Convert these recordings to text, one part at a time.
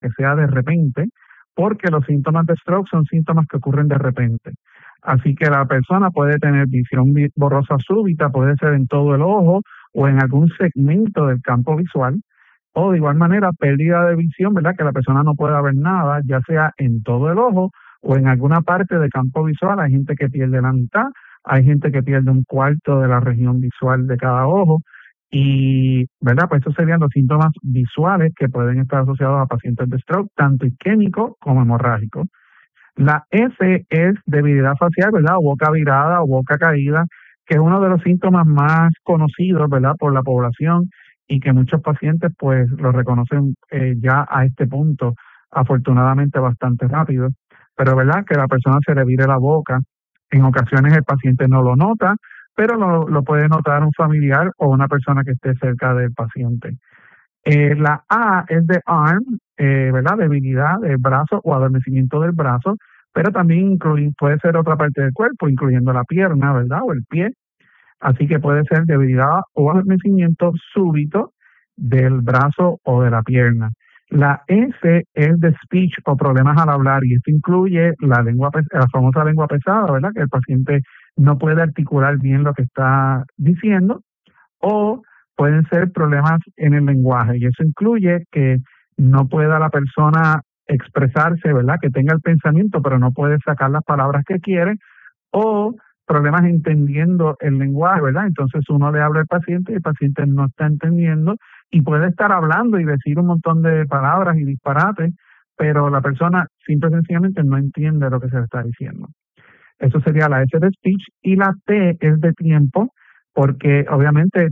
que sea de repente, porque los síntomas de stroke son síntomas que ocurren de repente. Así que la persona puede tener visión borrosa súbita, puede ser en todo el ojo o en algún segmento del campo visual, o de igual manera pérdida de visión, ¿verdad? Que la persona no pueda ver nada, ya sea en todo el ojo o en alguna parte del campo visual. Hay gente que pierde la mitad, hay gente que pierde un cuarto de la región visual de cada ojo y, ¿verdad? Pues estos serían los síntomas visuales que pueden estar asociados a pacientes de stroke, tanto isquémico como hemorrágico. La S es debilidad facial, ¿verdad? O boca virada o boca caída, que es uno de los síntomas más conocidos, ¿verdad? Por la población y que muchos pacientes pues lo reconocen ya a este punto, afortunadamente bastante rápido. Pero, ¿verdad? Que la persona se le vire la boca. En ocasiones el paciente no lo nota, pero lo puede notar un familiar o una persona que esté cerca del paciente. La A es de arm, ¿verdad? Debilidad del brazo o adormecimiento del brazo, pero también puede ser otra parte del cuerpo, incluyendo la pierna, ¿verdad? O el pie. Así que puede ser debilidad o adormecimiento súbito del brazo o de la pierna. La S es de speech o problemas al hablar, y esto incluye la famosa lengua pesada, ¿verdad? Que el paciente no puede articular bien lo que está diciendo, o pueden ser problemas en el lenguaje, y eso incluye que no pueda la persona expresarse, ¿verdad? Que tenga el pensamiento, pero no puede sacar las palabras que quiere, o problemas entendiendo el lenguaje, ¿verdad? Entonces uno le habla al paciente y el paciente no está entendiendo y puede estar hablando y decir un montón de palabras y disparates, pero la persona simple y sencillamente no entiende lo que se le está diciendo. Eso sería la S de speech, y la T es de tiempo, porque obviamente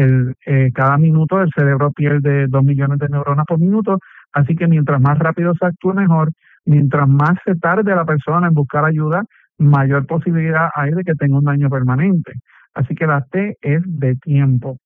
cada minuto el cerebro pierde 2 millones de neuronas por minuto, así que mientras más rápido se actúe mejor, mientras más se tarde la persona en buscar ayuda, mayor posibilidad hay de que tenga un daño permanente. Así que la T es de tiempo.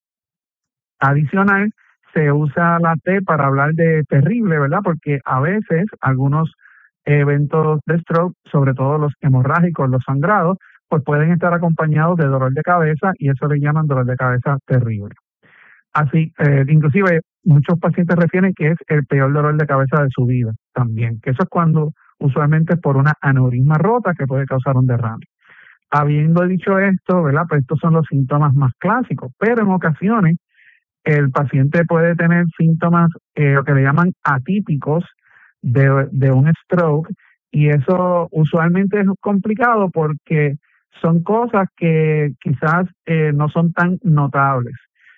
Adicional, se usa la T para hablar de terrible, ¿verdad? Porque a veces algunos eventos de stroke, sobre todo los hemorrágicos, los sangrados, pues pueden estar acompañados de dolor de cabeza, y eso le llaman dolor de cabeza terrible. Así, inclusive muchos pacientes refieren que es el peor dolor de cabeza de su vida también, que eso es cuando usualmente es por una aneurisma rota que puede causar un derrame. Habiendo dicho esto, ¿verdad? Pues estos son los síntomas más clásicos, pero en ocasiones el paciente puede tener síntomas lo que le llaman atípicos de un stroke, y eso usualmente es complicado porque son cosas que quizás no son tan notables.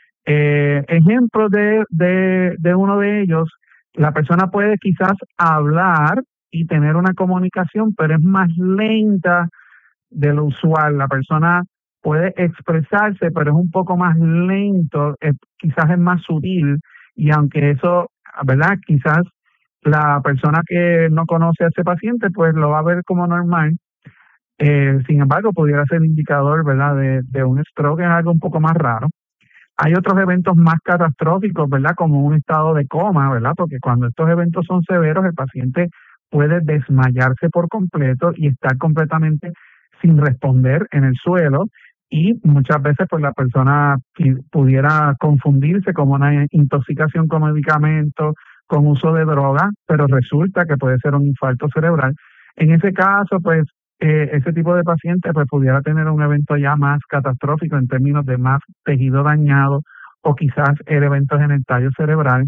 Ejemplo de uno de ellos, la persona puede quizás hablar y tener una comunicación, pero es más lenta de lo usual. La persona puede expresarse, pero es un poco más lento, quizás es más sutil, y aunque eso, ¿verdad? Quizás la persona que no conoce a ese paciente, pues lo va a ver como normal. Sin embargo, pudiera ser indicador, ¿verdad? De un stroke, es algo un poco más raro. Hay otros eventos más catastróficos, ¿verdad? Como un estado de coma, ¿verdad? Porque cuando estos eventos son severos, el paciente puede desmayarse por completo y estar completamente sin responder en el suelo, y muchas veces pues la persona pudiera confundirse como una intoxicación con medicamentos, con uso de droga, pero resulta que puede ser un infarto cerebral. En ese caso, pues ese tipo de paciente pues pudiera tener un evento ya más catastrófico en términos de más tejido dañado, o quizás el evento en el tallo cerebral.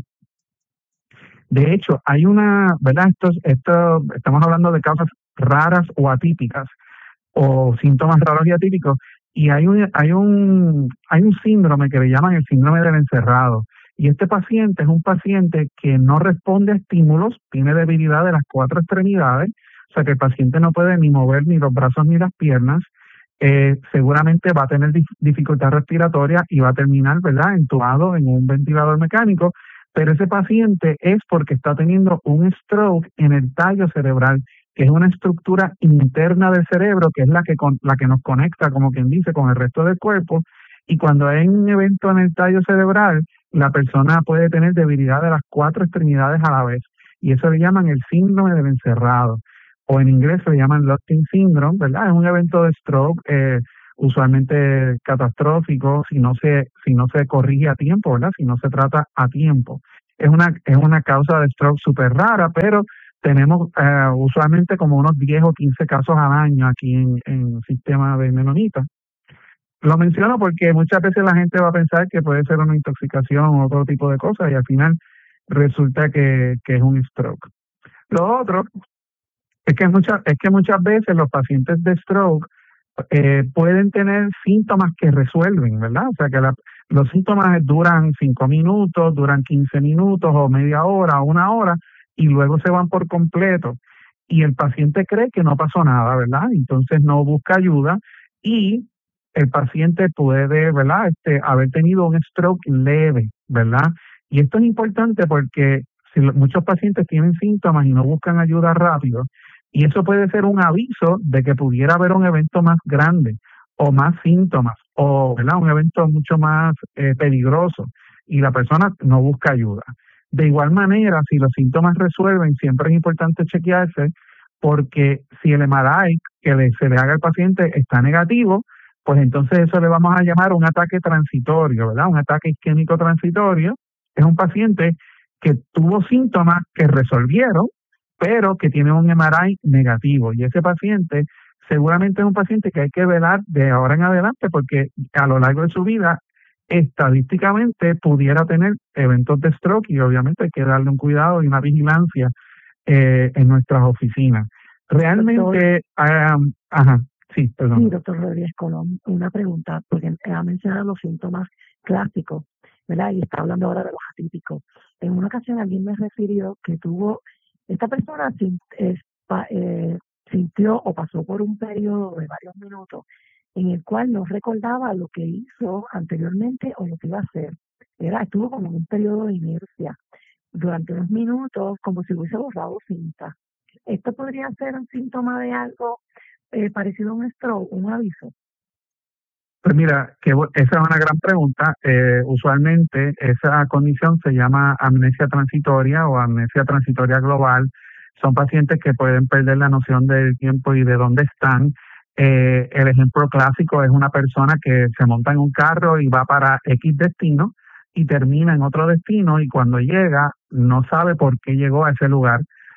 De hecho, hay una, ¿verdad? Estamos hablando de causas raras o atípicas, o síntomas raros y atípicos, y hay un síndrome que le llaman el síndrome del encerrado. Y este paciente es un paciente que no responde a estímulos, tiene debilidad de las 4 extremidades, o sea que el paciente no puede ni mover ni los brazos ni las piernas, seguramente va a tener dificultad respiratoria y va a terminar, ¿verdad?, entubado en un ventilador mecánico, pero ese paciente es porque está teniendo un stroke en el tallo cerebral, que es una estructura interna del cerebro, que es la que nos conecta, como quien dice, con el resto del cuerpo, y cuando hay un evento en el tallo cerebral, la persona puede tener debilidad de las 4 extremidades a la vez, y eso le llaman el síndrome del encerrado, o en inglés se le llaman Locking Syndrome, ¿verdad? Es un evento de stroke usualmente catastrófico si no se corrige a tiempo, ¿verdad? Si no se trata a tiempo. es una causa de stroke súper rara, pero tenemos usualmente como unos 10 o 15 casos al año aquí en el sistema de Menonita. Lo menciono porque muchas veces la gente va a pensar que puede ser una intoxicación o otro tipo de cosas y al final resulta que es un stroke. Lo otro es que muchas veces los pacientes de stroke pueden tener síntomas que resuelven, ¿verdad? O sea, que los síntomas duran 5 minutos, duran 15 minutos o media hora o una hora y luego se van por completo. Y el paciente cree que no pasó nada, ¿verdad? Entonces no busca ayuda y el paciente puede, ¿verdad? Haber tenido un stroke leve, ¿verdad? Y esto es importante porque si muchos pacientes tienen síntomas y no buscan ayuda rápido, y eso puede ser un aviso de que pudiera haber un evento más grande o más síntomas o, ¿verdad?, un evento mucho más peligroso y la persona no busca ayuda. De igual manera, si los síntomas resuelven, siempre es importante chequearse porque si el MRI se le haga al paciente está negativo, pues entonces eso le vamos a llamar un ataque transitorio, ¿verdad? Un ataque isquémico transitorio. Es un paciente que tuvo síntomas que resolvieron, pero que tiene un MRI negativo. Y ese paciente seguramente es un paciente que hay que velar de ahora en adelante porque a lo largo de su vida estadísticamente pudiera tener eventos de stroke y obviamente hay que darle un cuidado y una vigilancia en nuestras oficinas. Realmente, ajá, sí, perdón. Sí, doctor Rodríguez Colón, una pregunta, porque ha mencionado los síntomas clásicos, ¿verdad? Y está hablando ahora de los atípicos. En una ocasión alguien me refirió que esta persona sintió o pasó por un periodo de varios minutos en el cual no recordaba lo que hizo anteriormente o lo que iba a hacer. Estuvo como en un periodo de inercia durante unos minutos, como si hubiese borrado cinta. ¿Esto podría ser un síntoma de algo parecido a un stroke, un aviso? Pues mira, esa es una gran pregunta. Usualmente esa condición se llama amnesia transitoria o amnesia transitoria global. Son pacientes que pueden perder la noción del tiempo y de dónde están. El ejemplo clásico es una persona que se monta en un carro y va para X destino y termina en otro destino y cuando llega no sabe por qué llegó a ese lugar.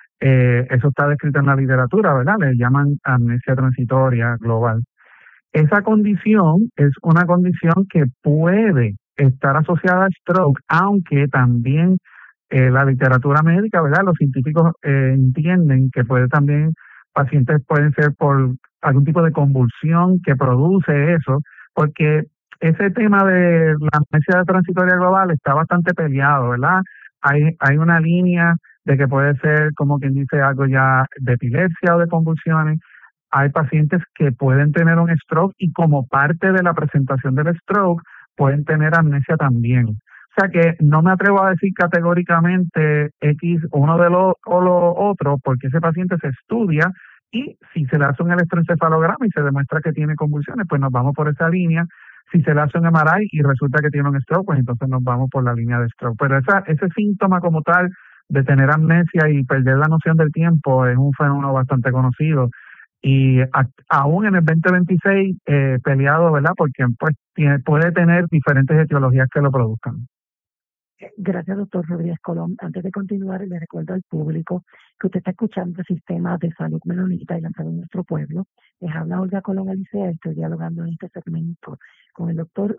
Eso está descrito en la literatura, ¿verdad? Le llaman amnesia transitoria global. Esa condición es una condición que puede estar asociada a stroke, aunque también la literatura médica, ¿verdad? Los científicos entienden que pacientes pueden ser por algún tipo de convulsión que produce eso, porque ese tema de la amnesia transitoria global está bastante peleado, ¿verdad? Hay una línea de que puede ser, como quien dice, algo ya de epilepsia o de convulsiones. Hay pacientes que pueden tener un stroke y como parte de la presentación del stroke pueden tener amnesia también. O sea que no me atrevo a decir categóricamente X uno de lo o lo otro porque ese paciente se estudia y si se le hace un electroencefalograma y se demuestra que tiene convulsiones, pues nos vamos por esa línea. Si se le hace un MRI y resulta que tiene un stroke, pues entonces nos vamos por la línea de stroke. Pero ese síntoma como tal de tener amnesia y perder la noción del tiempo es un fenómeno bastante conocido y aún en el 2026 peleado, ¿verdad? Porque pues puede tener diferentes etiologías que lo produzcan. Gracias, doctor Rodríguez Colón. Antes de continuar, le recuerdo al público que usted está escuchando el Sistema de Salud Menonita y la Salud de Nuestro Pueblo. Les habla Olga Colón Alicea. Estoy dialogando en este segmento con el doctor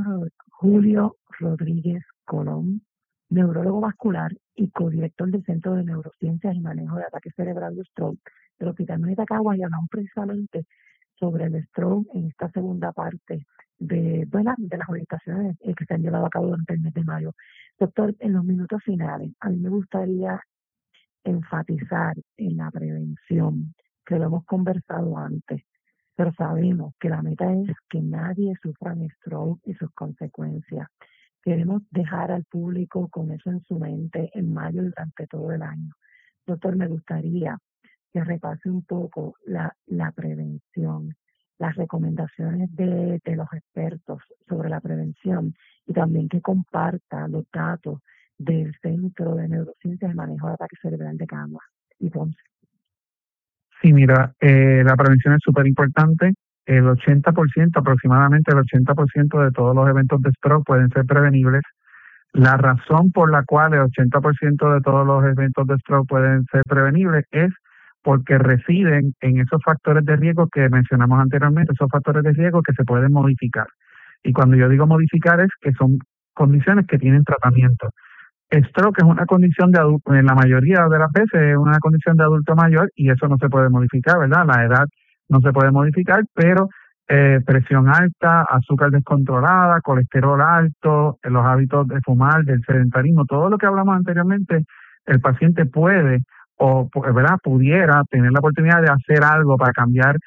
Julio Rodríguez Colón, neurólogo vascular y codirector del Centro de Neurociencias y Manejo de Ataque Cerebral de Stroke del Hospital Menonita Caguas, y hablamos precisamente sobre el stroke en esta segunda parte de las orientaciones que se han llevado a cabo durante el mes de mayo. Doctor, en los minutos finales, a mí me gustaría enfatizar en la prevención, que lo hemos conversado antes, pero sabemos que la meta es que nadie sufra de stroke y sus consecuencias. Queremos dejar al público con eso en su mente en mayo y durante todo el año. Doctor, me gustaría que repase un poco la prevención, las recomendaciones de los expertos sobre la prevención y también que comparta los datos del Centro de Neurociencias y Manejo de Ataque Cerebral de Caguas y Ponce. Sí, mira, la prevención es súper importante. El 80%, aproximadamente el 80% de todos los eventos de stroke pueden ser prevenibles. La razón por la cual el 80% de todos los eventos de stroke pueden ser prevenibles es porque residen en esos factores de riesgo que mencionamos anteriormente, esos factores de riesgo que se pueden modificar. Y cuando yo digo modificar es que son condiciones que tienen tratamiento. Stroke es una condición de adulto, en la mayoría de las veces es una condición de adulto mayor y eso no se puede modificar, ¿verdad? La edad no se puede modificar, pero presión alta, azúcar descontrolada, colesterol alto, los hábitos de fumar, del sedentarismo, todo lo que hablamos anteriormente, el paciente puede o, ¿verdad? Pudiera tener la oportunidad de hacer algo para cambiar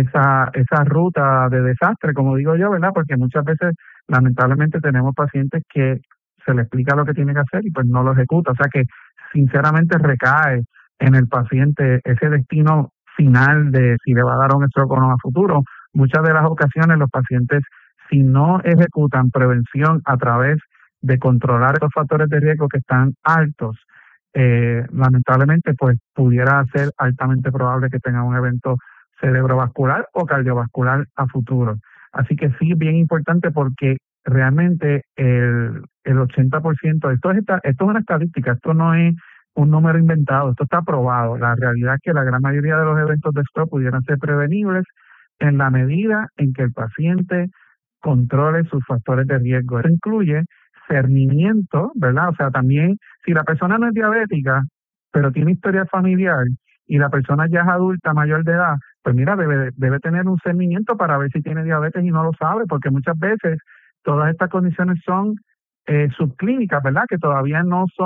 esa ruta de desastre, como digo yo, ¿verdad? Porque muchas veces, lamentablemente, tenemos pacientes que se le explica lo que tiene que hacer y pues no lo ejecuta. O sea que sinceramente recae en el paciente ese destino final de si le va a dar un stroke o no a futuro. Muchas de las ocasiones los pacientes, si no ejecutan prevención a través de controlar esos factores de riesgo que están altos, lamentablemente pues pudiera ser altamente probable que tengan un evento cerebrovascular o cardiovascular a futuro. Así que sí, bien importante porque realmente el 80%, esto es una estadística, esto no es un número inventado, esto está probado. La realidad es que la gran mayoría de los eventos de stroke pudieran ser prevenibles en la medida en que el paciente controle sus factores de riesgo. Eso incluye cernimiento, ¿verdad? O sea, también si la persona no es diabética, pero tiene historia familiar y la persona ya es adulta, mayor de edad, pues mira, debe tener un cernimiento para ver si tiene diabetes y no lo sabe, porque muchas veces todas estas condiciones son subclínicas, ¿verdad? Que todavía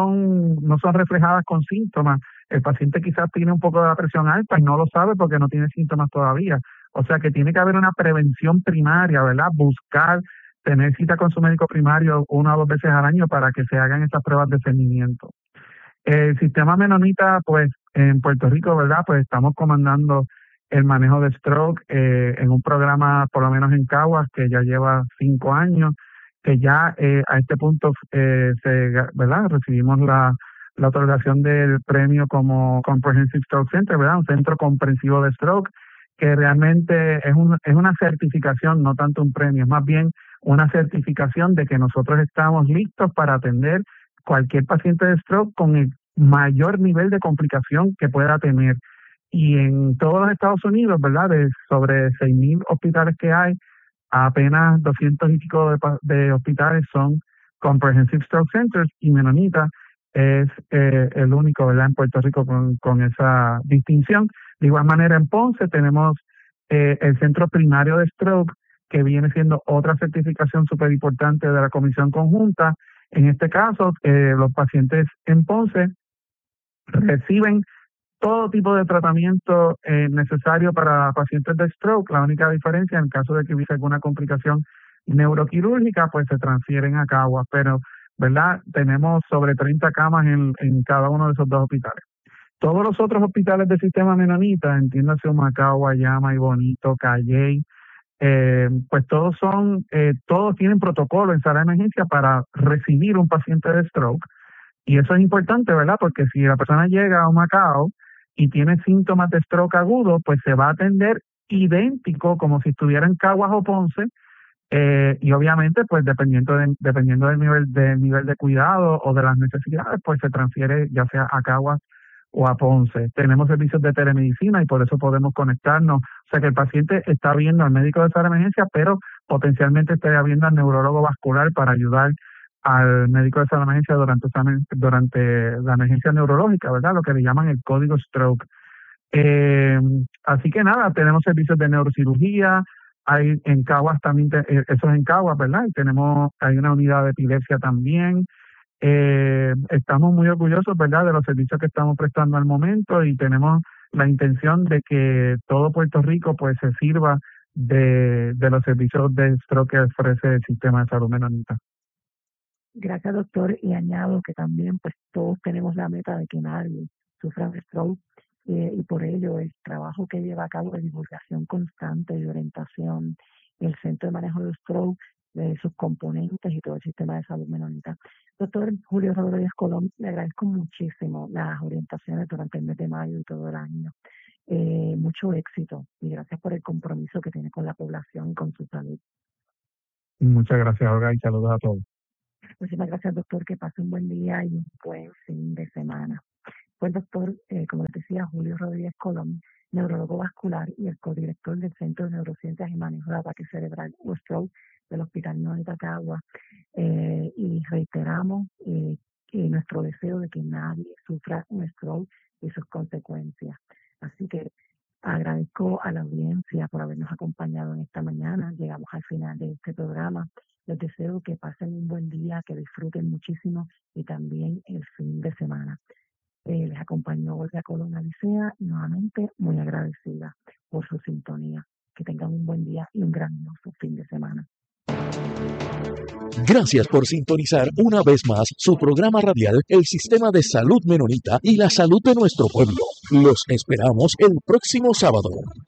no son reflejadas con síntomas. El paciente quizás tiene un poco de la presión alta y no lo sabe porque no tiene síntomas todavía. O sea que tiene que haber una prevención primaria, ¿verdad? Buscar tener cita con su médico primario 1 o 2 veces al año para que se hagan estas pruebas de cernimiento. El sistema Menonita, pues en Puerto Rico, ¿verdad? Pues estamos comandando el manejo de stroke en un programa, por lo menos en Caguas, que ya lleva 5 años, que ya a este punto, ¿verdad? Recibimos la otorgación del premio como Comprehensive Stroke Center, ¿verdad? Un centro comprensivo de stroke, que realmente es una certificación, no tanto un premio, es más bien una certificación de que nosotros estamos listos para atender cualquier paciente de stroke con el mayor nivel de complicación que pueda tener. Y en todos los Estados Unidos, ¿verdad? De sobre 6,000 hospitales que hay, apenas 200 y pico de hospitales son Comprehensive Stroke Centers y Menonita es el único, ¿verdad? En Puerto Rico con esa distinción. De igual manera, en Ponce tenemos el Centro Primario de Stroke, que viene siendo otra certificación súper importante de la Comisión Conjunta. En este caso, los pacientes en Ponce reciben todo tipo de tratamiento necesario para pacientes de stroke. La única diferencia, en caso de que hubiese alguna complicación neuroquirúrgica, pues se transfieren a Caguas. Pero, ¿verdad? Tenemos sobre 30 camas en cada uno de esos dos hospitales. Todos los otros hospitales del sistema Menonita, entiéndase Humacao, Guayama, Bonito, Calley, pues todos tienen protocolo en sala de emergencia para recibir un paciente de stroke. Y eso es importante, ¿verdad? Porque si la persona llega a un Macao y tiene síntomas de stroke agudo, pues se va a atender idéntico como si estuviera en Caguas o Ponce, y obviamente, pues dependiendo del nivel de cuidado o de las necesidades, pues se transfiere ya sea a Caguas o a Ponce. Tenemos servicios de telemedicina y por eso podemos conectarnos. O sea que el paciente está viendo al médico de sala de emergencia, pero potencialmente está viendo al neurólogo vascular para ayudar al médico de sala de emergencia durante la emergencia neurológica, ¿verdad? Lo que le llaman el código stroke. Eh, Así que nada, tenemos servicios de neurocirugía, hay en Caguas también, eso es en Caguas, ¿verdad? Y hay una unidad de epilepsia también. Estamos muy orgullosos, ¿verdad?, de los servicios que estamos prestando al momento y tenemos la intención de que todo Puerto Rico pues se sirva de los servicios de stroke que ofrece el sistema de salud Menonita. Gracias, doctor. Y añado que también pues todos tenemos la meta de que nadie sufra de stroke y por ello el trabajo que lleva a cabo de divulgación constante y de orientación, el Centro de Manejo de Stroke, de sus componentes y todo el sistema de salud Menonita. Doctor Julio Rodríguez Colón, le agradezco muchísimo las orientaciones durante el mes de mayo y todo el año. Mucho éxito y gracias por el compromiso que tiene con la población y con su salud. Muchas gracias, Olga, y saludos a todos. Muchísimas gracias, doctor. Que pase un buen día y un buen fin de semana. Pues, doctor, como les decía, Julio Rodríguez Colón, neurólogo vascular y el codirector del Centro de Neurociencias y Manejo de Ataque Cerebral o Stroke del Hospital Noel de Cagua. Y reiteramos nuestro deseo de que nadie sufra un stroke y sus consecuencias. Así que agradezco a la audiencia por habernos acompañado en esta mañana. Llegamos al final de este programa. Les deseo que pasen un buen día, que disfruten muchísimo y también el fin de semana. Les acompañó Olga Colón Alicea y nuevamente muy agradecida por su sintonía. Que tengan un buen día y un grandioso fin de semana. Gracias por sintonizar una vez más su programa radial El Sistema de Salud Menonita y la Salud de nuestro pueblo. Los esperamos el próximo sábado.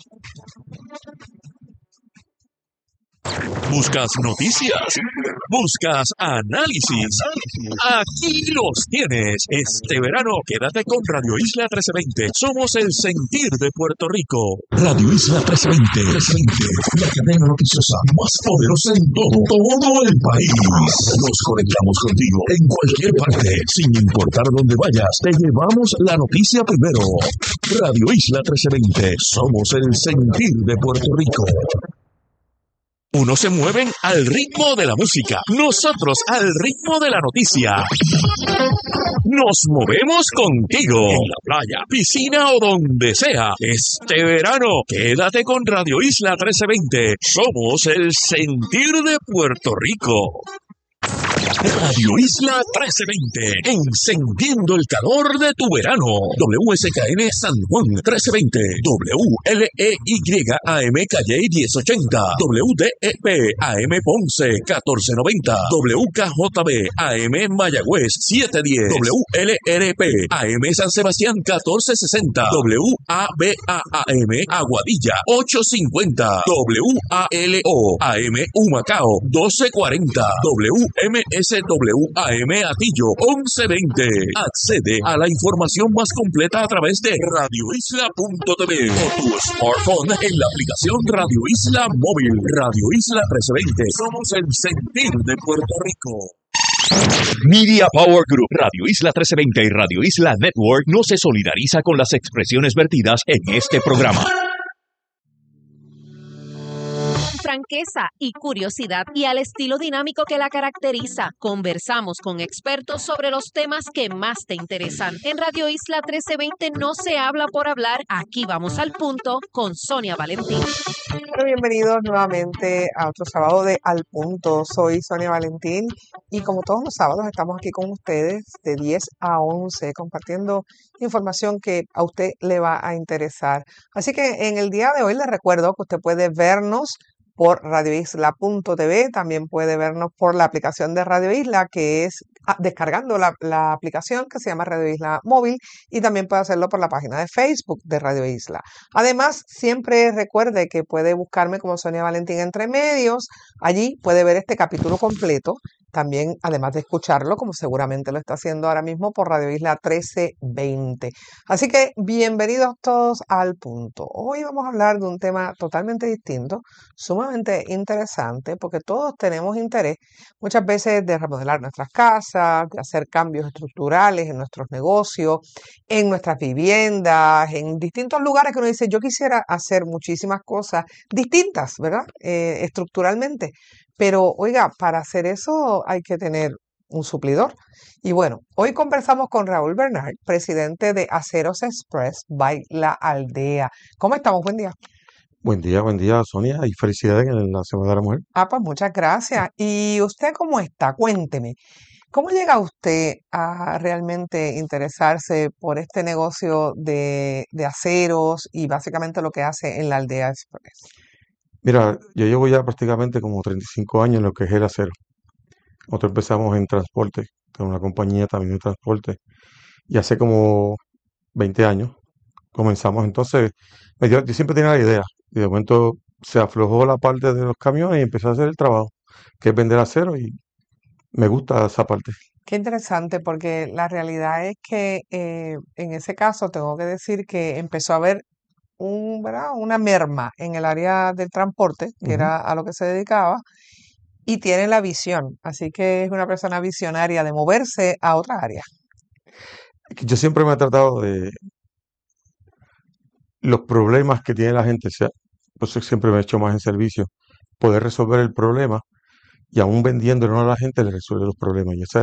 ¿Buscas noticias? ¿Buscas análisis? Aquí los tienes. Este verano quédate con Radio Isla 1320. Somos el sentir de Puerto Rico. Radio Isla 1320, la cadena noticiosa más poderosa en todo el país. Nos conectamos contigo en cualquier parte, sin importar dónde vayas. Te llevamos la noticia primero. Radio Isla 1320. Somos el sentir de Puerto Rico. Unos se mueven al ritmo de la música, nosotros al ritmo de la noticia. Nos movemos contigo, en la playa, piscina o donde sea. Este verano, quédate con Radio Isla 1320. Somos el sentir de Puerto Rico. Radio Isla 1320, encendiendo el calor de tu verano. WSKN San Juan 1320, WLEYAM Calle 1080, WDEP AM Ponce 1490, WKJB AM Mayagüez 710, WLRP AM San Sebastián 1460, WABAM Aguadilla 850, WALO AM Humacao 1240, WMSWAM Atillo 1120. Accede a la información más completa a través de radioisla.tv o tu smartphone en la aplicación Radio Isla Móvil. Radio Isla 1320. Somos el sentir de Puerto Rico. Media Power Group, Radio Isla 1320 y Radio Isla Network no se solidariza con las expresiones vertidas en este programa. Franqueza y curiosidad y al estilo dinámico que la caracteriza. Conversamos con expertos sobre los temas que más te interesan. En Radio Isla 1320 no se habla por hablar. Aquí vamos al punto con Sonia Valentín. Bueno, bienvenidos nuevamente a otro sábado de Al Punto. Soy Sonia Valentín y como todos los sábados estamos aquí con ustedes de 10 a 11 compartiendo información que a usted le va a interesar. Así que en el día de hoy les recuerdo que usted puede vernos por radioisla.tv, también puede vernos por la aplicación de Radio Isla, que es descargando la aplicación que se llama Radio Isla Móvil, y también puede hacerlo por la página de Facebook de Radio Isla. Además, siempre recuerde que puede buscarme como Sonia Valentín Entre Medios, allí puede ver este capítulo completo, también además de escucharlo, como seguramente lo está haciendo ahora mismo por Radio Isla 1320. Así que bienvenidos todos al punto. Hoy vamos a hablar de un tema totalmente distinto, sumamente interesante, porque todos tenemos interés muchas veces de remodelar nuestras casas, de hacer cambios estructurales en nuestros negocios, en nuestras viviendas, en distintos lugares que uno dice, yo quisiera hacer muchísimas cosas distintas, ¿verdad? Estructuralmente. Pero, oiga, para hacer eso hay que tener un suplidor. Y bueno, hoy conversamos con Raúl Bernard, presidente de Aceros Express by La Aldea. ¿Cómo estamos? Buen día. Buen día, Sonia, y felicidades en la Semana de la Mujer. Pues muchas gracias. ¿Y usted cómo está? Cuénteme. ¿Cómo llega usted a realmente interesarse por este negocio de aceros y básicamente lo que hace en La Aldea Express? Mira, yo llevo ya prácticamente como 35 años en lo que es el acero. Nosotros empezamos en transporte, con una compañía también de transporte, y hace como 20 años comenzamos. Entonces, yo siempre tenía la idea, y de momento se aflojó la parte de los camiones y empecé a hacer el trabajo, que es vender acero, y me gusta esa parte. Qué interesante, porque la realidad es que en ese caso tengo que decir que empezó a haber una merma en el área del transporte, que era a lo que se dedicaba, y tiene la visión, así que es una persona visionaria de moverse a otra área. Yo siempre me he tratado de los problemas que tiene la gente, o sea, por eso siempre me he hecho más en servicio, poder resolver el problema y aún vendiéndolo a la gente le resuelve los problemas. Y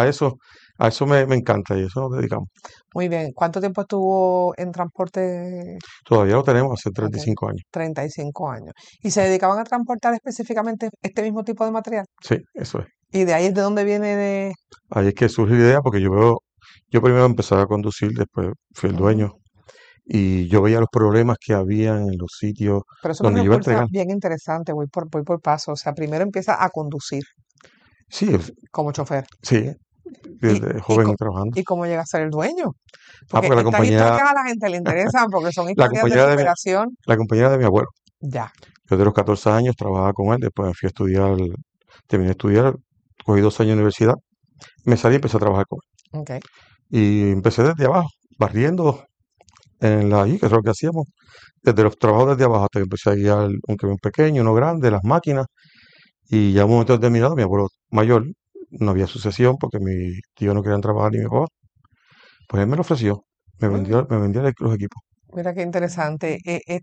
a eso me encanta y eso nos dedicamos. Muy bien, ¿cuánto tiempo estuvo en transporte? Todavía lo tenemos hace Ok, 35 años. 35 años. ¿Y se dedicaban a transportar específicamente este mismo tipo de material? Sí, eso es. ¿Y de ahí es de donde viene de...? Ahí es que surge la idea porque yo primero empezaba a conducir, después fui el Ujú. dueño y yo veía los problemas que habían en los sitios Pero eso me donde yo iba a resulta entregar. bien interesante, voy por paso. O sea, primero empieza a conducir Sí, como chofer. sí, ¿Y, desde y, joven trabajando. y cómo llega a ser el dueño? Porque Porque estas historias a la gente le interesan porque son la historias de compañía superación. la compañía de mi abuelo. Ya, Yo de los 14 años trabajaba con él, después me fui a estudiar, terminé de estudiar, cogí 2 años de universidad, me salí y empecé a trabajar con él. ok. Y empecé desde abajo, barriendo que es lo que hacíamos, desde los trabajos desde abajo hasta que empecé a guiar un camión pequeño, uno grande, las máquinas, y ya un momento determinado, mi abuelo mayor, no había sucesión porque mi tío no quería trabajar ni mi papá, pues él me lo ofreció, Mm. me vendía los equipos. Mira qué interesante.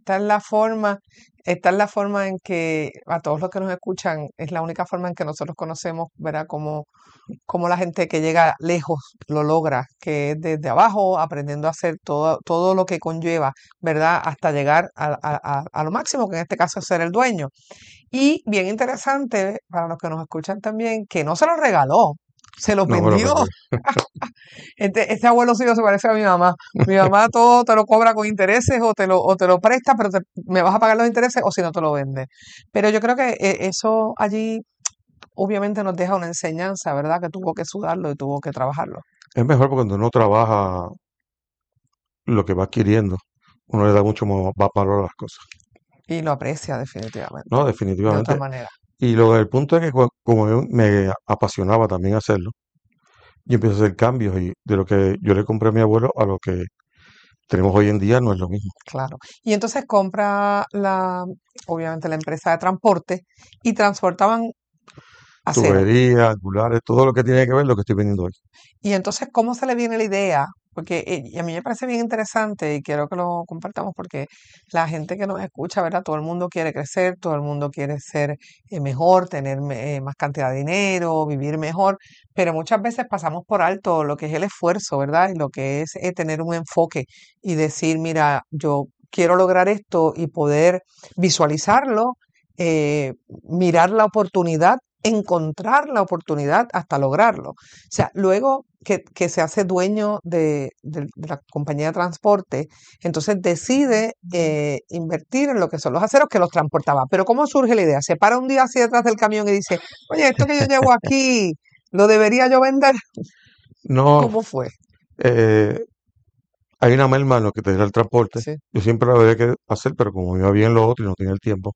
Esta es la forma en que a todos los que nos escuchan, es la única forma en que nosotros conocemos, ¿verdad? Cómo la gente que llega lejos lo logra, que es desde abajo, aprendiendo a hacer todo lo que conlleva, ¿verdad? Hasta llegar a lo máximo, que en este caso es ser el dueño. Y bien interesante para los que nos escuchan también, que no se los regaló, se los No me lo vendió. vendí. Este abuelo suyo se parece a mi mamá. Mi mamá todo te lo cobra con intereses o te lo presta, pero me vas a pagar los intereses o si no te lo vende. Pero yo creo que eso allí obviamente nos deja una enseñanza, ¿verdad? Que tuvo que sudarlo y tuvo que trabajarlo. Es mejor porque cuando uno trabaja lo que va adquiriendo, uno le da mucho más valor a las cosas. Y lo aprecia definitivamente, No, de otra definitivamente. manera. Y el punto es que como me apasionaba también hacerlo, yo empiezo a hacer cambios y de lo que yo le compré a mi abuelo a lo que tenemos hoy en día no es lo mismo. Claro. Y entonces compra obviamente la empresa de transporte y transportaban acero. Tuberías, angulares, todo lo que tiene que ver lo que estoy vendiendo hoy. Y entonces, ¿cómo se le viene la idea? Porque y a mí me parece bien interesante y quiero que lo compartamos porque la gente que nos escucha, ¿verdad? Todo el mundo quiere crecer, todo el mundo quiere ser mejor, tener más cantidad de dinero, vivir mejor, pero muchas veces pasamos por alto lo que es el esfuerzo, ¿verdad? Y lo que es tener un enfoque y decir, mira, yo quiero lograr esto y poder visualizarlo, eh, mirar la oportunidad, encontrar la oportunidad hasta lograrlo. O sea, luego que se hace dueño de la compañía de transporte, entonces decide invertir en lo que son los aceros que los transportaba. Pero ¿cómo surge la idea? Se para un día así detrás del camión y dice, oye, esto que yo llevo aquí, ¿lo debería yo vender? No, ¿Cómo fue? eh, hay una merma en lo que te da el transporte. Sí. Yo siempre lo había que hacer, pero como me iba bien lo otro y no tenía el tiempo,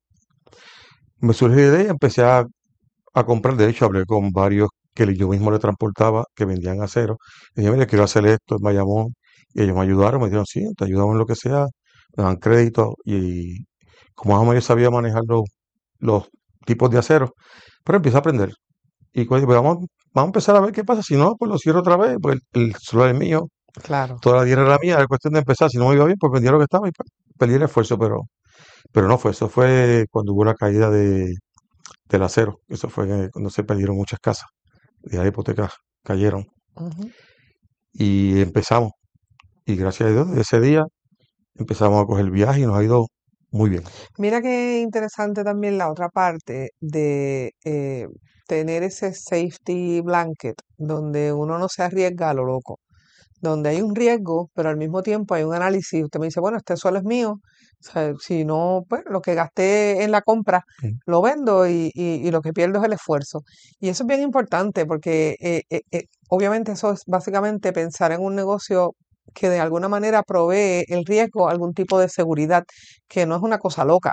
me surgió la idea y empecé a comprar. De hecho, hablé con varios que yo mismo le transportaba, que vendían acero. Y dije, mira, quiero hacer esto en Bayamón. Y ellos me ayudaron, me dijeron, sí, te ayudamos en lo que sea, me dan crédito. Y como más o menos sabía manejar los tipos de acero, pero empecé a aprender. Y pues, vamos a empezar a ver qué pasa. Si no, pues lo cierro otra vez, pues el celular es mío, Claro. toda la tierra era mía, era cuestión de empezar. Si no me iba bien, pues vendía lo que estaba y pues, perdí el esfuerzo, pero no fue. Eso fue cuando hubo la caída del acero. Eso fue cuando se perdieron muchas casas y las hipotecas cayeron. Ujú. Y empezamos. Y gracias a Dios, desde ese día empezamos a coger el viaje y nos ha ido muy bien. Mira qué interesante también la otra parte de tener ese safety blanket donde uno no se arriesga a lo loco, donde hay un riesgo, pero al mismo tiempo hay un análisis. Usted me dice, bueno, este suelo es mío, o sea, si no, pues lo que gasté en la compra Sí. lo vendo y lo que pierdo es el esfuerzo. Y eso es bien importante porque obviamente eso es básicamente pensar en un negocio que de alguna manera provee el riesgo, algún tipo de seguridad, que no es una cosa loca.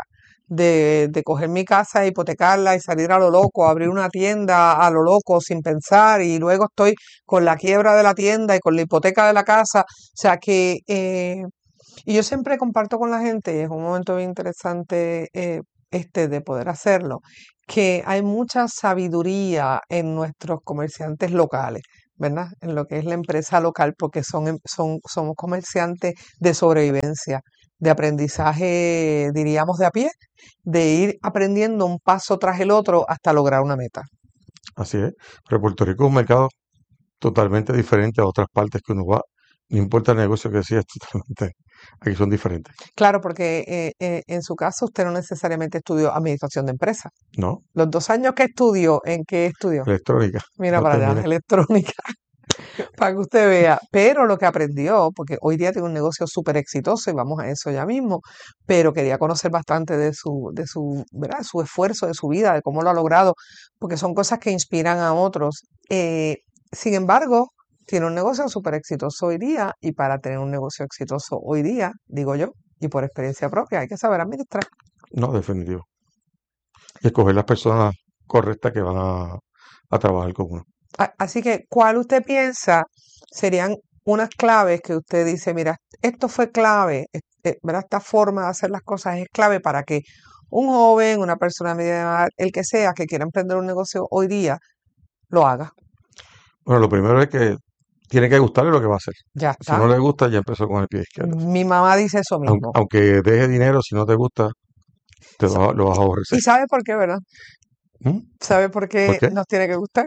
De coger mi casa, hipotecarla y salir a lo loco, abrir una tienda a lo loco sin pensar y luego estoy con la quiebra de la tienda y con la hipoteca de la casa. O sea que, y yo siempre comparto con la gente, y es un momento bien interesante de poder hacerlo, que hay mucha sabiduría en nuestros comerciantes locales, ¿verdad? En lo que es la empresa local, porque somos comerciantes de sobrevivencia, de aprendizaje, diríamos, de a pie, de ir aprendiendo un paso tras el otro hasta lograr una meta. Así es. Pero Puerto Rico es un mercado totalmente diferente a otras partes que uno va. No importa el negocio que sea, es totalmente. Aquí son diferentes. Claro, porque en su caso usted no necesariamente estudió administración de empresas. No, Los 2 años que estudió, ¿en qué estudió? electrónica. Mira No para allá, terminé. electrónica, para que usted vea. Pero lo que aprendió, porque hoy día tiene un negocio súper exitoso y vamos a eso ya mismo, pero quería conocer bastante ¿verdad? Su esfuerzo, de su vida, de cómo lo ha logrado, porque son cosas que inspiran a otros. Sin embargo, tiene un negocio súper exitoso hoy día y para tener un negocio exitoso hoy día, digo yo, y por experiencia propia, hay que saber administrar. No, definitivo. Y escoger las personas correctas que van a trabajar con uno. Así que, ¿cuál usted piensa serían unas claves que usted dice, mira, esto fue clave, ¿verdad? Esta forma de hacer las cosas es clave para que un joven, una persona de media edad, el que sea que quiera emprender un negocio hoy día, lo haga? Bueno, lo primero es que tiene que gustarle lo que va a hacer. Ya Si no está. le gusta, ya empezó con el pie izquierdo. Mi mamá dice eso mismo. Aunque deje dinero, si no te gusta, lo vas a aborrecer. ¿Y sabe por qué, verdad? ¿Mm? ¿Sabe por ¿Por qué qué? nos tiene que gustar?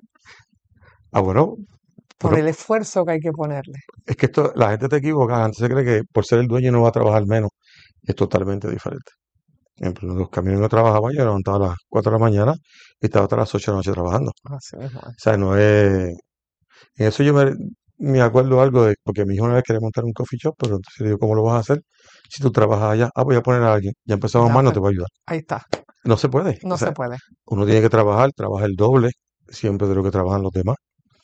Bueno, Por pero el esfuerzo que hay que ponerle. es que la gente te equivoca. Antes se cree que por ser el dueño no va a trabajar menos. Es totalmente diferente. Por ejemplo, en los camiones que trabajaba, yo levantaba a las 4 de la mañana y estaba hasta las 8 de la noche trabajando. Así mismo es. O sea, no es. En eso yo me acuerdo algo de. Porque mi hijo una vez quería montar un coffee shop, pero entonces le digo, ¿cómo lo vas a hacer? Si tú trabajas allá, voy a poner a alguien. Ya empezamos mal, no Date. te voy a ayudar. Ahí está. No se puede. No O se sea, puede. uno tiene que trabaja el doble siempre de lo que trabajan los demás.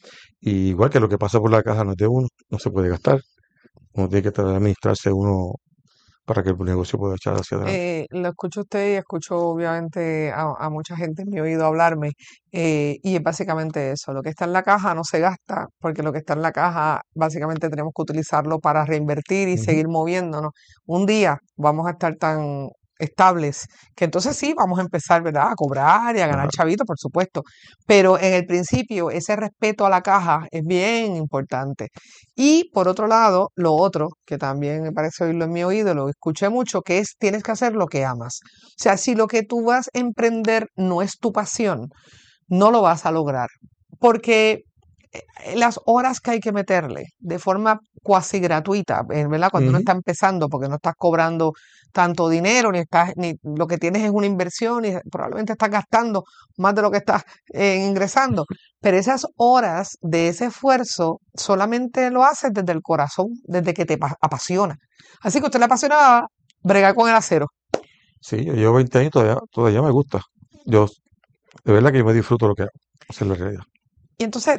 Y igual que lo que pasa por la caja no es de uno, no se puede gastar. Uno tiene que tratar de administrarse uno para que el negocio pueda echar hacia adelante. Lo escucho a usted y escucho obviamente a mucha gente en mi oído hablarme y es básicamente eso, lo que está en la caja no se gasta porque lo que está en la caja básicamente tenemos que utilizarlo para reinvertir y Ujú. seguir moviéndonos. Un día vamos a estar tan estables que entonces sí vamos a empezar, ¿verdad? A cobrar y a ganar Claro. chavitos, por supuesto, pero en el principio ese respeto a la caja es bien importante. Y por otro lado, lo otro, que también me parece oírlo en mi oído, lo escuché mucho, que es tienes que hacer lo que amas. O sea, si lo que tú vas a emprender no es tu pasión, no lo vas a lograr. Porque las horas que hay que meterle de forma cuasi gratuita, ¿verdad? Cuando uno Ujú. está empezando, porque no estás cobrando tanto dinero, ni lo que tienes es una inversión, y probablemente estás gastando más de lo que estás ingresando. Pero esas horas de ese esfuerzo solamente lo haces desde el corazón, desde que te apasiona. Así que a usted le apasiona bregar con el acero. Sí, yo llevo 20 años y todavía me gusta. Yo, de verdad que yo me disfruto lo que hago. Esa es la realidad. Y entonces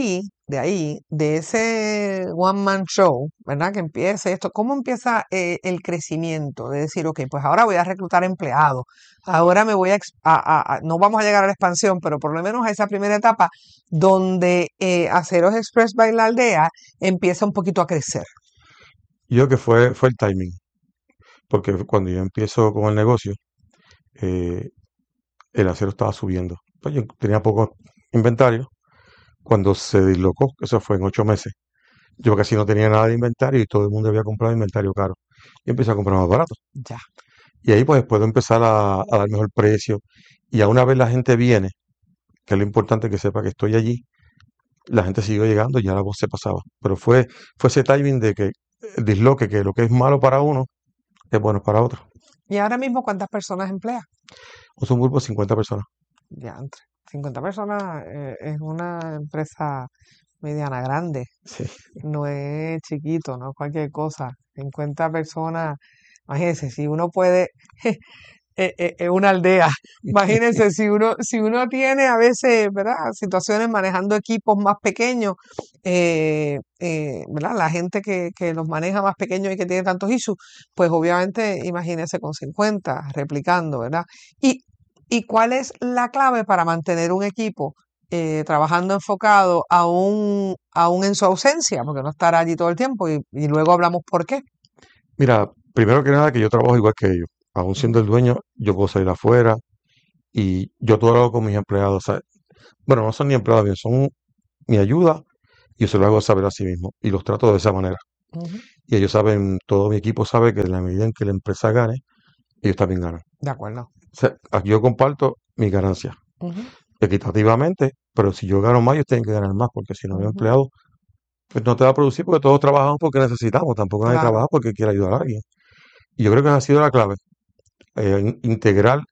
de ese one man show, ¿verdad? Que empiece esto, ¿cómo empieza el crecimiento? De decir, ok, pues ahora voy a reclutar empleados, ahora me voy no vamos a llegar a la expansión, pero por lo menos a esa primera etapa donde Aceros Express by la Aldea empieza un poquito a crecer. Yo que fue el timing, porque cuando yo empiezo con el negocio, eh, el acero estaba subiendo. Pues yo tenía poco inventario. Cuando se dislocó, eso fue en 8 meses, yo casi no tenía nada de inventario y todo el mundo había comprado inventario caro. Y empecé a comprar más barato. Ya. Y ahí pues puedo empezar a dar mejor precio. Y a una vez la gente viene, que es lo importante que sepa que estoy allí, la gente siguió llegando y ya la voz se pasaba. Pero fue ese timing de que el disloque, que lo que es malo para uno es bueno para otro. Y ahora mismo, ¿cuántas personas emplea? Es un grupo de 50 personas. Ya, entre 50 personas es una empresa mediana grande. Sí. No es chiquito, no es cualquier cosa. 50 personas, imagínense, si uno puede, una aldea, imagínense, si uno tiene a veces, ¿verdad? Situaciones manejando equipos más pequeños, ¿verdad? La gente que los maneja más pequeños y que tiene tantos issues, pues obviamente imagínense con 50 replicando, ¿verdad? ¿Y cuál es la clave para mantener un equipo trabajando enfocado aún en su ausencia? Porque no estará allí todo el tiempo y luego hablamos por qué. Mira, primero que nada que yo trabajo igual que ellos. aún siendo el dueño, yo puedo salir afuera y yo todo lo hago con mis empleados. ¿Sabes? Bueno, no son ni empleados, bien, son mi ayuda y yo se lo hago saber a sí mismo y los trato de esa manera. Ujú. Y ellos saben, todo mi equipo sabe que en la medida en que la empresa gane, ellos también ganan. De acuerdo. O sea, aquí yo comparto mi ganancia Ujú, equitativamente, pero si yo gano más, ellos tienen que ganar más, porque si no hay ujú. empleados, pues no te va a producir porque todos trabajamos porque necesitamos, tampoco nadie Claro. trabaja porque quiere ayudar a alguien. Y yo creo que esa ha sido la clave, integrar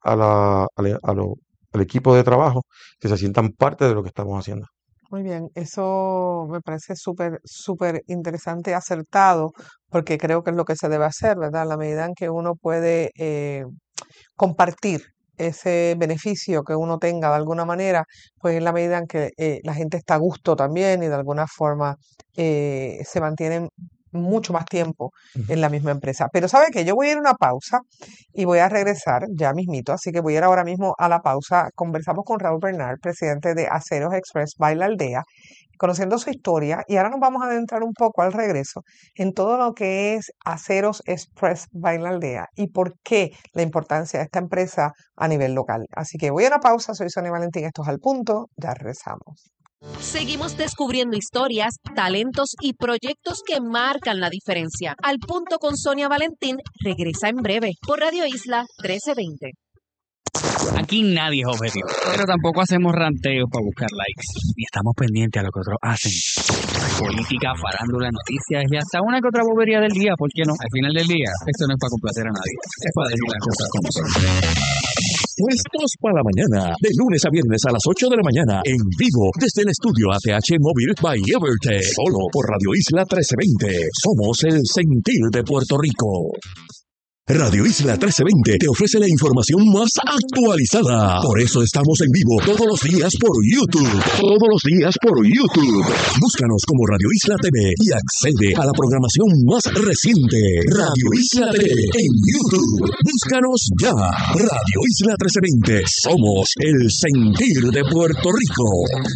al equipo de trabajo que se sientan parte de lo que estamos haciendo. Muy bien, eso me parece súper, súper interesante y acertado, porque creo que es lo que se debe hacer, ¿verdad? En la medida en que uno puede compartir ese beneficio que uno tenga de alguna manera, pues en la medida en que la gente está a gusto también y de alguna forma se mantienen mucho más tiempo Ujú. en la misma empresa. Pero ¿sabe qué? Yo voy a ir a una pausa y voy a regresar ya mismito, así que voy a ir ahora mismo a la pausa. Conversamos con Raúl Bernal, presidente de Aceros Express by La Aldea, conociendo su historia, y ahora nos vamos a adentrar un poco al regreso en todo lo que es Aceros Express by La Aldea y por qué la importancia de esta empresa a nivel local. Así que voy a una pausa, soy Sonia Valentín, esto es Al Punto, ya regresamos. Seguimos descubriendo historias, talentos y proyectos que marcan la diferencia. Al Punto con Sonia Valentín regresa en breve por Radio Isla 1320. Aquí nadie es objetivo, pero tampoco hacemos ranteos para buscar likes. Ni estamos pendientes a lo que otros hacen. Política, farándula, noticias y hasta una que otra bobería del día, ¿por qué no? Al final del día, esto no es para complacer a nadie, es para decir las cosas como son. Puestos para la mañana, de lunes a viernes a las 8 de la mañana, en vivo, desde el estudio ATH Móvil by Evertech, solo por Radio Isla 1320. Somos el sentir de Puerto Rico. Radio Isla 1320 te ofrece la información más actualizada. Por eso estamos en vivo todos los días por YouTube. Todos los días por YouTube. Búscanos como Radio Isla TV y accede a la programación más reciente. Radio Isla TV en YouTube. Búscanos ya. Radio Isla 1320. Somos el sentir de Puerto Rico.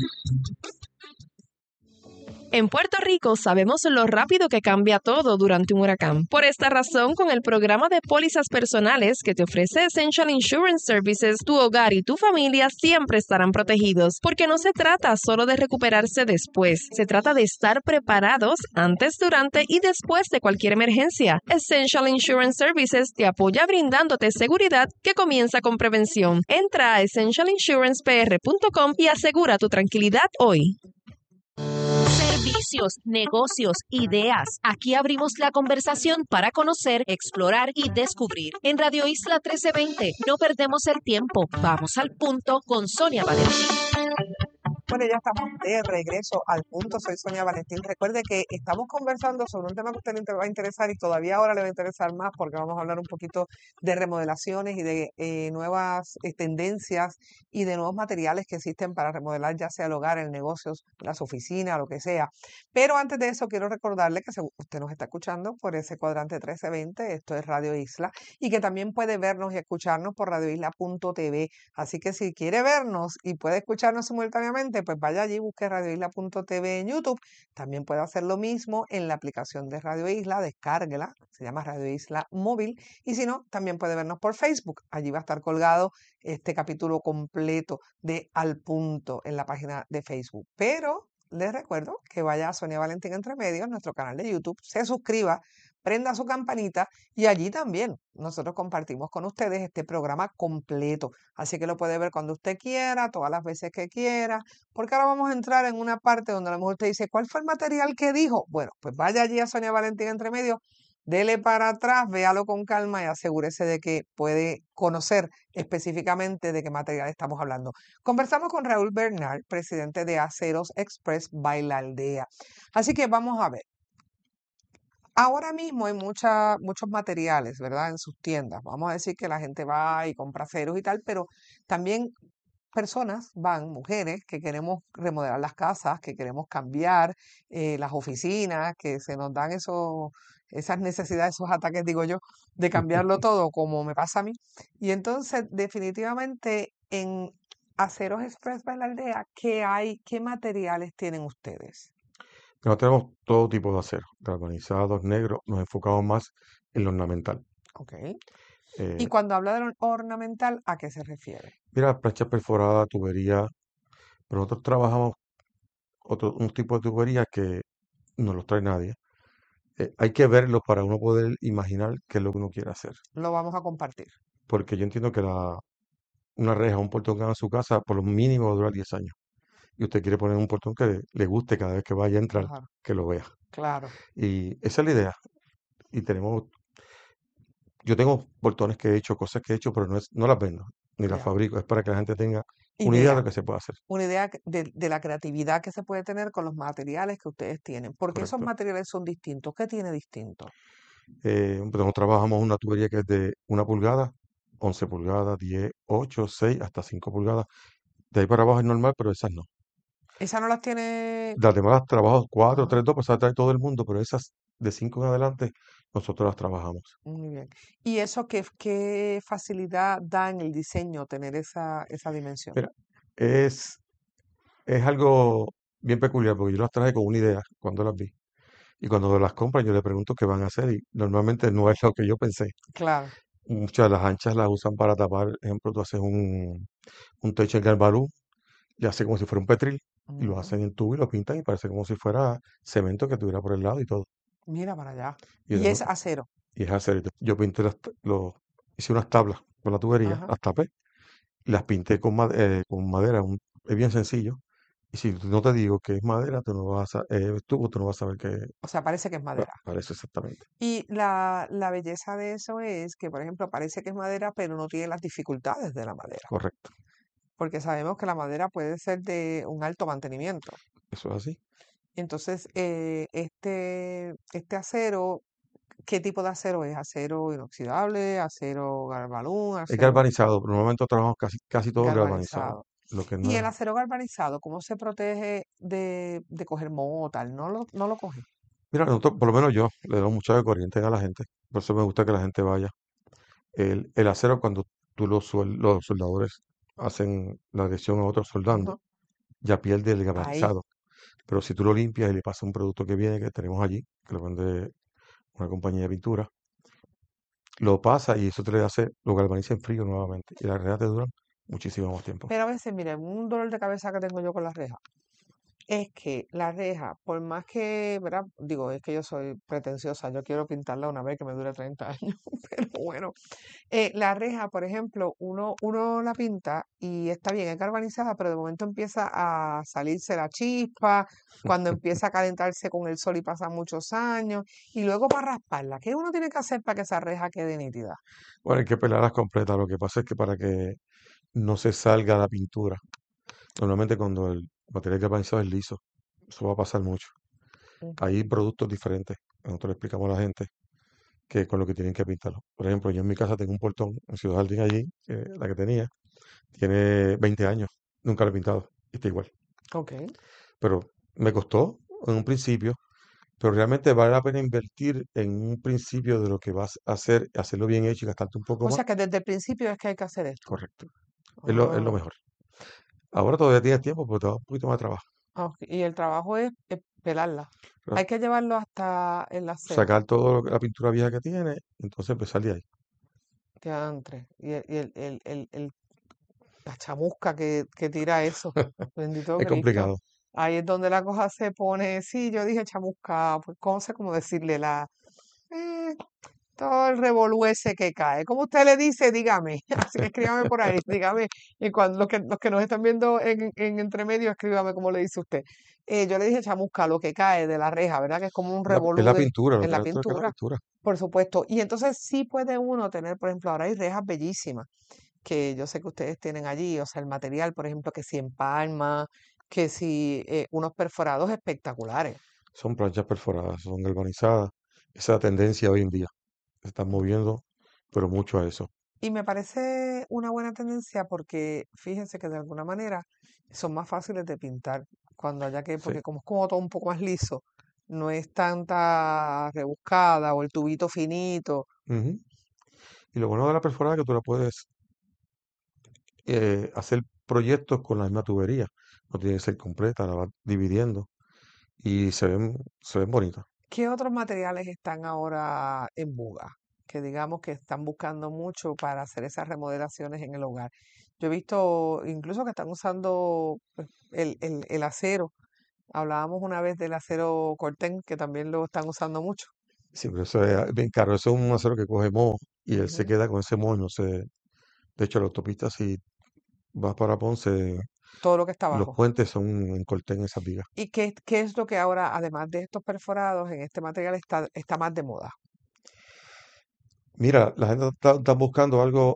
En Puerto Rico sabemos lo rápido que cambia todo durante un huracán. Por esta razón, con el programa de pólizas personales que te ofrece Essential Insurance Services, tu hogar y tu familia siempre estarán protegidos, porque no se trata solo de recuperarse después, se trata de estar preparados antes, durante y después de cualquier emergencia. Essential Insurance Services te apoya brindándote seguridad que comienza con prevención. Entra a essentialinsurancepr.com y asegura tu tranquilidad hoy. Servicios, negocios, ideas. Aquí abrimos la conversación para conocer, explorar y descubrir. En Radio Isla 1320 no perdemos el tiempo. Vamos al punto con Sonia Valentín. Bueno, ya estamos de regreso al punto. Soy Sonia Valentín. Recuerde que estamos conversando sobre un tema que a usted le va a interesar y todavía ahora le va a interesar más porque vamos a hablar un poquito de remodelaciones y de nuevas tendencias y de nuevos materiales que existen para remodelar ya sea el hogar, el negocio, las oficinas, lo que sea. Pero antes de eso quiero recordarle que usted nos está escuchando por ese cuadrante 1320, esto es Radio Isla, y que también puede vernos y escucharnos por radioisla.tv. Así que si quiere vernos y puede escucharnos simultáneamente, pues vaya allí, busque radioisla.tv en YouTube. También puede hacer lo mismo en la aplicación de Radio Isla, descárguela, se llama Radio Isla Móvil. Y si no, también puede vernos por Facebook. Allí va a estar colgado este capítulo completo de Al Punto en la página de Facebook. Pero les recuerdo que vaya a Sonia Valentín Entre Medios, nuestro canal de YouTube, se suscriba, prenda su campanita y allí también nosotros compartimos con ustedes este programa completo. Así que lo puede ver cuando usted quiera, todas las veces que quiera, porque ahora vamos a entrar en una parte donde a lo mejor usted dice, ¿cuál fue el material que dijo? Bueno, pues vaya allí a Sonia Valentín Entre Medios, dele para atrás, véalo con calma y asegúrese de que puede conocer específicamente de qué material estamos hablando. Conversamos con Raúl Bernal, presidente de Aceros Express by La Aldea. Así que vamos a ver. Ahora mismo hay muchos materiales, ¿verdad? En sus tiendas. Vamos a decir que la gente va y compra aceros y tal, pero también personas van, mujeres, que queremos remodelar las casas, que queremos cambiar las oficinas, que se nos dan esas necesidades, esos ataques, digo yo, de cambiarlo todo, como me pasa a mí. Y entonces, definitivamente, en Aceros Express by La Aldea, ¿qué materiales tienen ustedes? Pero tenemos todo tipo de acero, galvanizados, negros, nos enfocamos más en lo ornamental. Ok. Y Eh, cuando habla de ornamental, ¿a qué se refiere? Mira, plancha perforada, tubería, pero nosotros trabajamos un tipo de tubería que no los trae nadie. Hay que verlos para uno poder imaginar qué es lo que uno quiere hacer. Lo vamos a compartir. Porque yo entiendo que una reja, un portón que haga en su casa, por lo mínimo va a durar 10 años. Y usted quiere poner un portón que le guste cada vez que vaya a entrar, Claro, que lo vea. claro. Y esa es la idea. Y yo tengo portones que he hecho, cosas que he hecho, pero no las vendo, ni las Ya. fabrico. Es para que la gente tenga una idea de Idea. lo que se puede hacer. Una idea de la creatividad que se puede tener con los materiales que ustedes tienen. Porque esos Correcto. materiales son distintos. ¿Qué tiene distinto? Nosotros trabajamos una tubería que es de 1 pulgada, 11 pulgadas, 10, 8, 6, hasta 5 pulgadas. De ahí para abajo es normal, pero esas no. Esa no las tiene. Las demás las trabajo 4, Ajá, 3, 2, pues las trae todo el mundo, pero esas de 5 en adelante nosotros las trabajamos. muy bien. ¿Y eso qué facilidad da en el diseño tener esa dimensión? Mira, es, es algo bien peculiar porque yo las traje con una idea cuando las vi. Y cuando las compran yo le pregunto qué van a hacer y normalmente no es lo que yo pensé. Claro. Muchas de las anchas las usan para tapar, ejemplo, tú haces un techo en galvanum y hace como si fuera un petril y lo Ujú. hacen en tubo y lo pintan y parece como si fuera cemento que tuviera por el lado y todo. Mira para allá. Y, Y de- es acero. y es hacer, yo pinté hice unas tablas con la tubería, Ajá. las tapé y las pinté con madera, es bien sencillo. Y si no te digo que es madera, tú no vas a, es tubo, tú no vas a saber qué O sea, parece que es madera. parece exactamente. Y la belleza de eso es que, por ejemplo, parece que es madera, pero no tiene las dificultades de la madera. Correcto. Porque sabemos que la madera puede ser de un alto mantenimiento. Eso es así. Entonces, este acero, ¿qué tipo de acero es? ¿Acero inoxidable? ¿Acero galvanum? Es ¿Acero galvanizado, pero normalmente trabajamos casi todo galvanizado. galvanizado? Lo que no Y es. el acero galvanizado, ¿cómo se protege de coger moho o tal? ¿No lo coge? Mira, nosotros, por lo menos yo, le doy mucha de corriente a la gente. Por eso me gusta que la gente vaya. El acero, cuando los soldadores hacen la agresión a otro soldando, Ajá. ya pierde el Ahí. galvanizado. Pero si tú lo limpias y le pasas un producto que viene, que tenemos allí, que lo vende una compañía de pintura, lo pasa y eso te le hace, lo galvaniza en frío nuevamente. Y las rejas te duran muchísimo más tiempo. Pero a veces, mire, un dolor de cabeza que tengo yo con la reja es que la reja, por más que, ¿verdad? Digo, es que yo soy pretenciosa, yo quiero pintarla una vez que me dure 30 años, pero bueno, la reja, por ejemplo, uno la pinta y está bien, es galvanizada, pero de momento empieza a salirse la chispa, cuando empieza a calentarse con el sol y pasan muchos años, y luego para rasparla, ¿qué uno tiene que hacer para que esa reja quede nítida? Bueno, hay que pelarlas completas. Lo que pasa es que para que no se salga la pintura, normalmente cuando el material galvanizado es liso, eso va a pasar mucho. Ujú. Hay productos diferentes. Nosotros le explicamos a la gente que con lo que tienen que pintarlo. Por ejemplo, yo en mi casa tengo un portón en Ciudad Jardín allí, la que tenía, tiene 20 años, nunca lo he pintado, y está igual. Ok. Pero me costó en un principio, pero realmente vale la pena invertir en un principio de lo que vas a hacer, hacerlo bien hecho y gastarte un poco O más. sea que desde el principio es que hay que hacer esto. Correcto. Es lo Ah, mejor. Ahora todavía tienes tiempo, pero te da un poquito más de trabajo. ok. Y el trabajo es pelarla. Pero Hay que llevarlo hasta el acero. sacar toda la pintura vieja que tiene, entonces empezar de ahí. Diantre. La chamusca que tira eso. Bendito Es Cristo. complicado. Ahí es donde la cosa se pone. Sí, yo dije chamusca, pues no sé cómo decirle eh, todo el revolú ese que cae. ¿Cómo usted le dice? Dígame. Así que escríbame por ahí, dígame. Y cuando los que nos están viendo en entremedio, escríbame cómo le dice usted. Yo le dije chamusca, lo que cae de la reja, ¿verdad? Que es como un Es revolú la pintura, lo en que la hace es que es la pintura, pintura. por supuesto. Y entonces sí puede uno tener, por ejemplo, ahora hay rejas bellísimas que yo sé que ustedes tienen allí, o sea, el material, por ejemplo, que si empalma, que si unos perforados espectaculares. Son planchas perforadas, son galvanizadas. Esa es la tendencia hoy en día. Se están moviendo, pero mucho a eso. Y me parece una buena tendencia porque fíjense que de alguna manera son más fáciles de pintar cuando haya que, Sí. porque como es como todo un poco más liso, no es tanta rebuscada o el tubito finito. Ujú. Y lo bueno de la perforada es que tú la puedes hacer proyectos con la misma tubería. No tiene que ser completa, la vas dividiendo y se ven bonitas. ¿Qué otros materiales están ahora en boga? que digamos que están buscando mucho para hacer esas remodelaciones en el hogar. Yo he visto incluso que están usando pues, el acero. Hablábamos una vez del acero cortén, que también lo están usando mucho. Sí, pero eso es bien caro. Eso es un acero que coge moho y él se Ujú. queda con ese moho. No sé. De hecho, la autopista, si vas para Ponce, Todo lo que está los abajo. puentes son en cortén esas vigas. ¿Y qué es lo que ahora, además de estos perforados, en este material está más de moda? Mira, la gente está buscando algo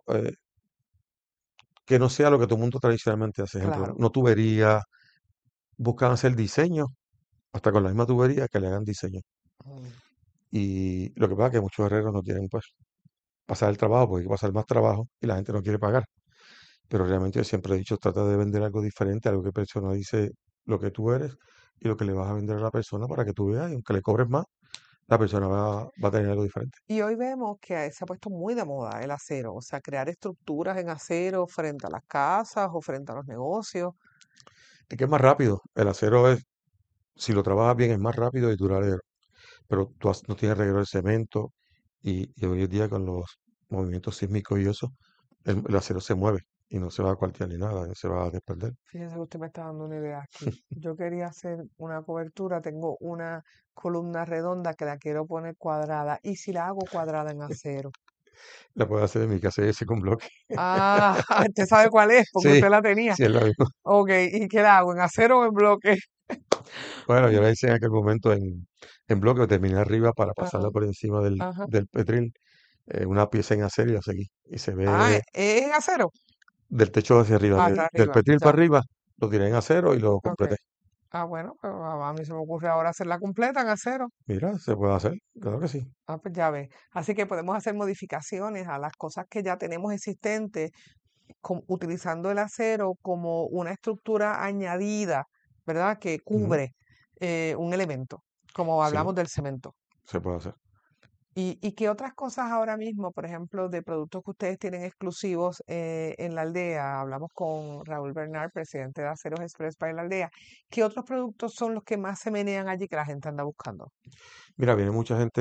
que no sea lo que todo el mundo tradicionalmente hace. Ejemplo, Claro. no tubería, buscan hacer diseño, hasta con la misma tubería que le hagan diseño. Mm. Y lo que pasa es que muchos herreros no quieren pues pasar el trabajo porque hay que pasar más trabajo y la gente no quiere pagar. Pero realmente yo siempre he dicho, trata de vender algo diferente, algo que personalice lo que tú eres y lo que le vas a vender a la persona para que tú veas y aunque le cobres más, la persona va a tener algo diferente. Y hoy vemos que se ha puesto muy de moda el acero, o sea, crear estructuras en acero frente a las casas o frente a los negocios. Es que es más rápido. El acero es, si lo trabajas bien, es más rápido y duradero. Pero no tienes reguero de cemento y hoy en día con los movimientos sísmicos y eso, el acero se mueve y no se va a cuartear ni nada, no se va a desprender. Fíjense que usted me está dando una idea aquí. Yo quería hacer una cobertura, tengo una columna redonda que la quiero poner cuadrada. ¿Y si la hago cuadrada en acero? La puedes hacer en mi casa ese con bloque. Ah, usted sabe cuál es, porque Sí, usted la tenía. sí, es lo mismo. Ok, ¿y qué la hago? ¿En acero o en bloque? Bueno, yo la hice en aquel momento en bloque, terminé arriba para Ajá, pasarla por encima del, ajá. del petril, una pieza en acero y la seguí. Y se Ah, ve ¿es en acero? del techo hacia arriba, Ah, está del arriba, petril para ya. arriba, lo tiré en acero y lo Ok. completé. Ah, bueno, pues a mí se me ocurre ahora hacerla completa en acero. Mira, se puede hacer, claro que sí. Ah, pues ya ve. Así que podemos hacer modificaciones a las cosas que ya tenemos existentes, utilizando el acero como una estructura añadida, ¿verdad? Que Ujú. cubre un elemento, como Sí, hablamos del cemento. se puede hacer. ¿Y qué otras cosas ahora mismo, por ejemplo, de productos que ustedes tienen exclusivos en la aldea? Hablamos con Raúl Bernard, presidente de Aceros Express para la aldea. ¿Qué otros productos son los que más se menean allí que la gente anda buscando? Mira, viene mucha gente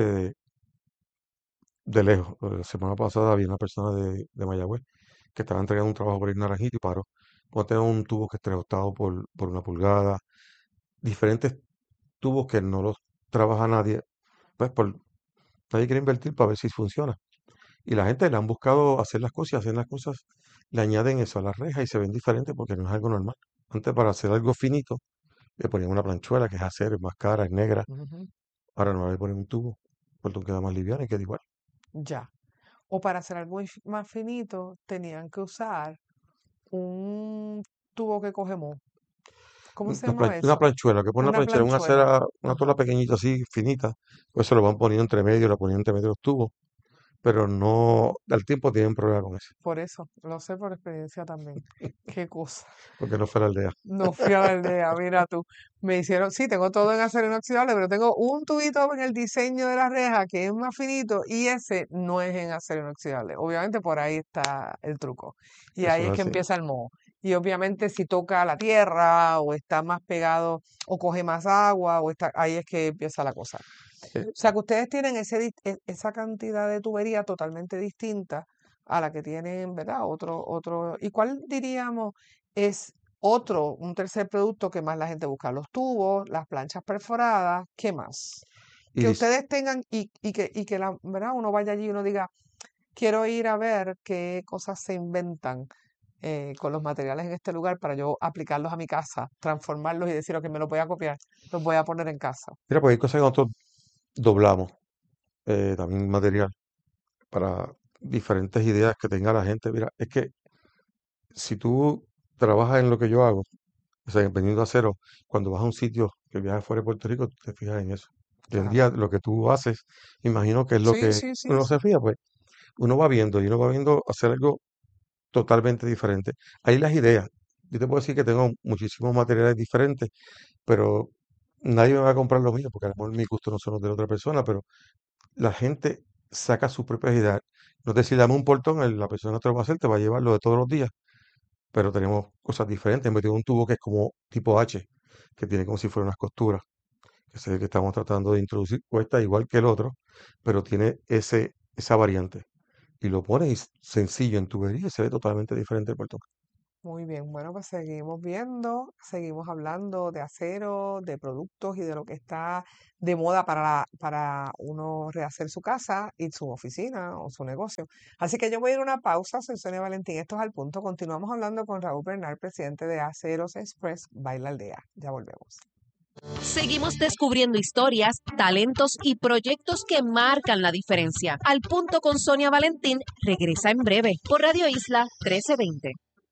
de lejos. La semana pasada había una persona de Mayagüez que estaba entregando un trabajo por ir Naranjito y paró. Porque tenía un tubo que es por 1 pulgada, diferentes tubos que no los trabaja nadie, pues nadie quiere invertir para ver si funciona. Y la gente le han buscado hacer las cosas y hacen las cosas, le añaden eso a la reja y se ven diferentes porque no es algo normal. Antes para hacer algo finito le ponían una planchuela que es acero, es más cara, es negra. Ujú. Ahora no le ponen un tubo, porque queda más liviano y queda igual. Ya. O para hacer algo más finito, tenían que usar un tubo que coge moho. ¿Cómo se llamaba Una eso? planchuela, que pone una Una planchuela, planchuela. una tola Ajá. pequeñita así, finita, pues se lo van poniendo entre medio, la ponían entre medio de los tubos, pero no, al tiempo tienen problema con eso, Por eso, lo sé por experiencia también. Qué cosa. porque no fue la aldea. No fui a la aldea, mira tú. Me hicieron, sí, tengo todo en acero inoxidable, pero tengo un tubito en el diseño de la reja que es más finito y ese no es en acero inoxidable. Obviamente por ahí está el truco. Y ahí Eso es es que así. empieza el moho. Y obviamente si toca la tierra o está más pegado o coge más agua o está, ahí es que empieza la cosa. Eh, O sea que ustedes tienen esa cantidad de tubería totalmente distinta a la que tienen, ¿verdad? Otro. ¿Y cuál diríamos es un tercer producto que más la gente busca? Los tubos, las planchas perforadas, ¿qué más? y Que dis- ustedes tengan y que ¿verdad? Uno vaya allí y uno diga, quiero ir a ver qué cosas se inventan con los materiales en este lugar para yo aplicarlos a mi casa, transformarlos y decir, ok, me los voy a copiar, los voy a poner en casa. Mira, pues hay cosas que nosotros doblamos, también material, para diferentes ideas que tenga la gente. Mira, es que si tú trabajas en lo que yo hago, o sea, vendiendo acero, cuando vas a un sitio que viajas fuera de Puerto Rico, tú te fijas en eso. Hoy en Claro. día lo que tú haces, imagino que es lo Sí, que sí, sí, uno se fija, pues uno va viendo y uno va viendo hacer algo totalmente diferente. Ahí las ideas. Yo te puedo decir que tengo muchísimos materiales diferentes, pero nadie me va a comprar lo mío, porque a lo mejor mis gustos no son los de la otra persona, pero la gente saca sus propias ideas. No te decir, dame un portón, la persona que te lo va a hacer te va a llevar lo de todos los días, pero tenemos cosas diferentes. Me tengo un tubo que es como tipo H, que tiene como si fuera unas costuras, que es el que estamos tratando de introducir. Cuesta igual que el otro, pero tiene esa variante y lo pones sencillo en tubería y se ve totalmente diferente el puerto. Muy bien, bueno, pues seguimos viendo, seguimos hablando de acero, de productos y de lo que está de moda para uno rehacer su casa y su oficina o su negocio. Así que yo voy a ir a una pausa, soy Sonia Valentín, esto es Al Punto. Continuamos hablando con Raúl Bernal, presidente de Aceros Express Baila Aldea. Ya volvemos. Seguimos descubriendo historias, talentos y proyectos que marcan la diferencia. Al Punto con Sonia Valentín regresa en breve por Radio Isla 1320.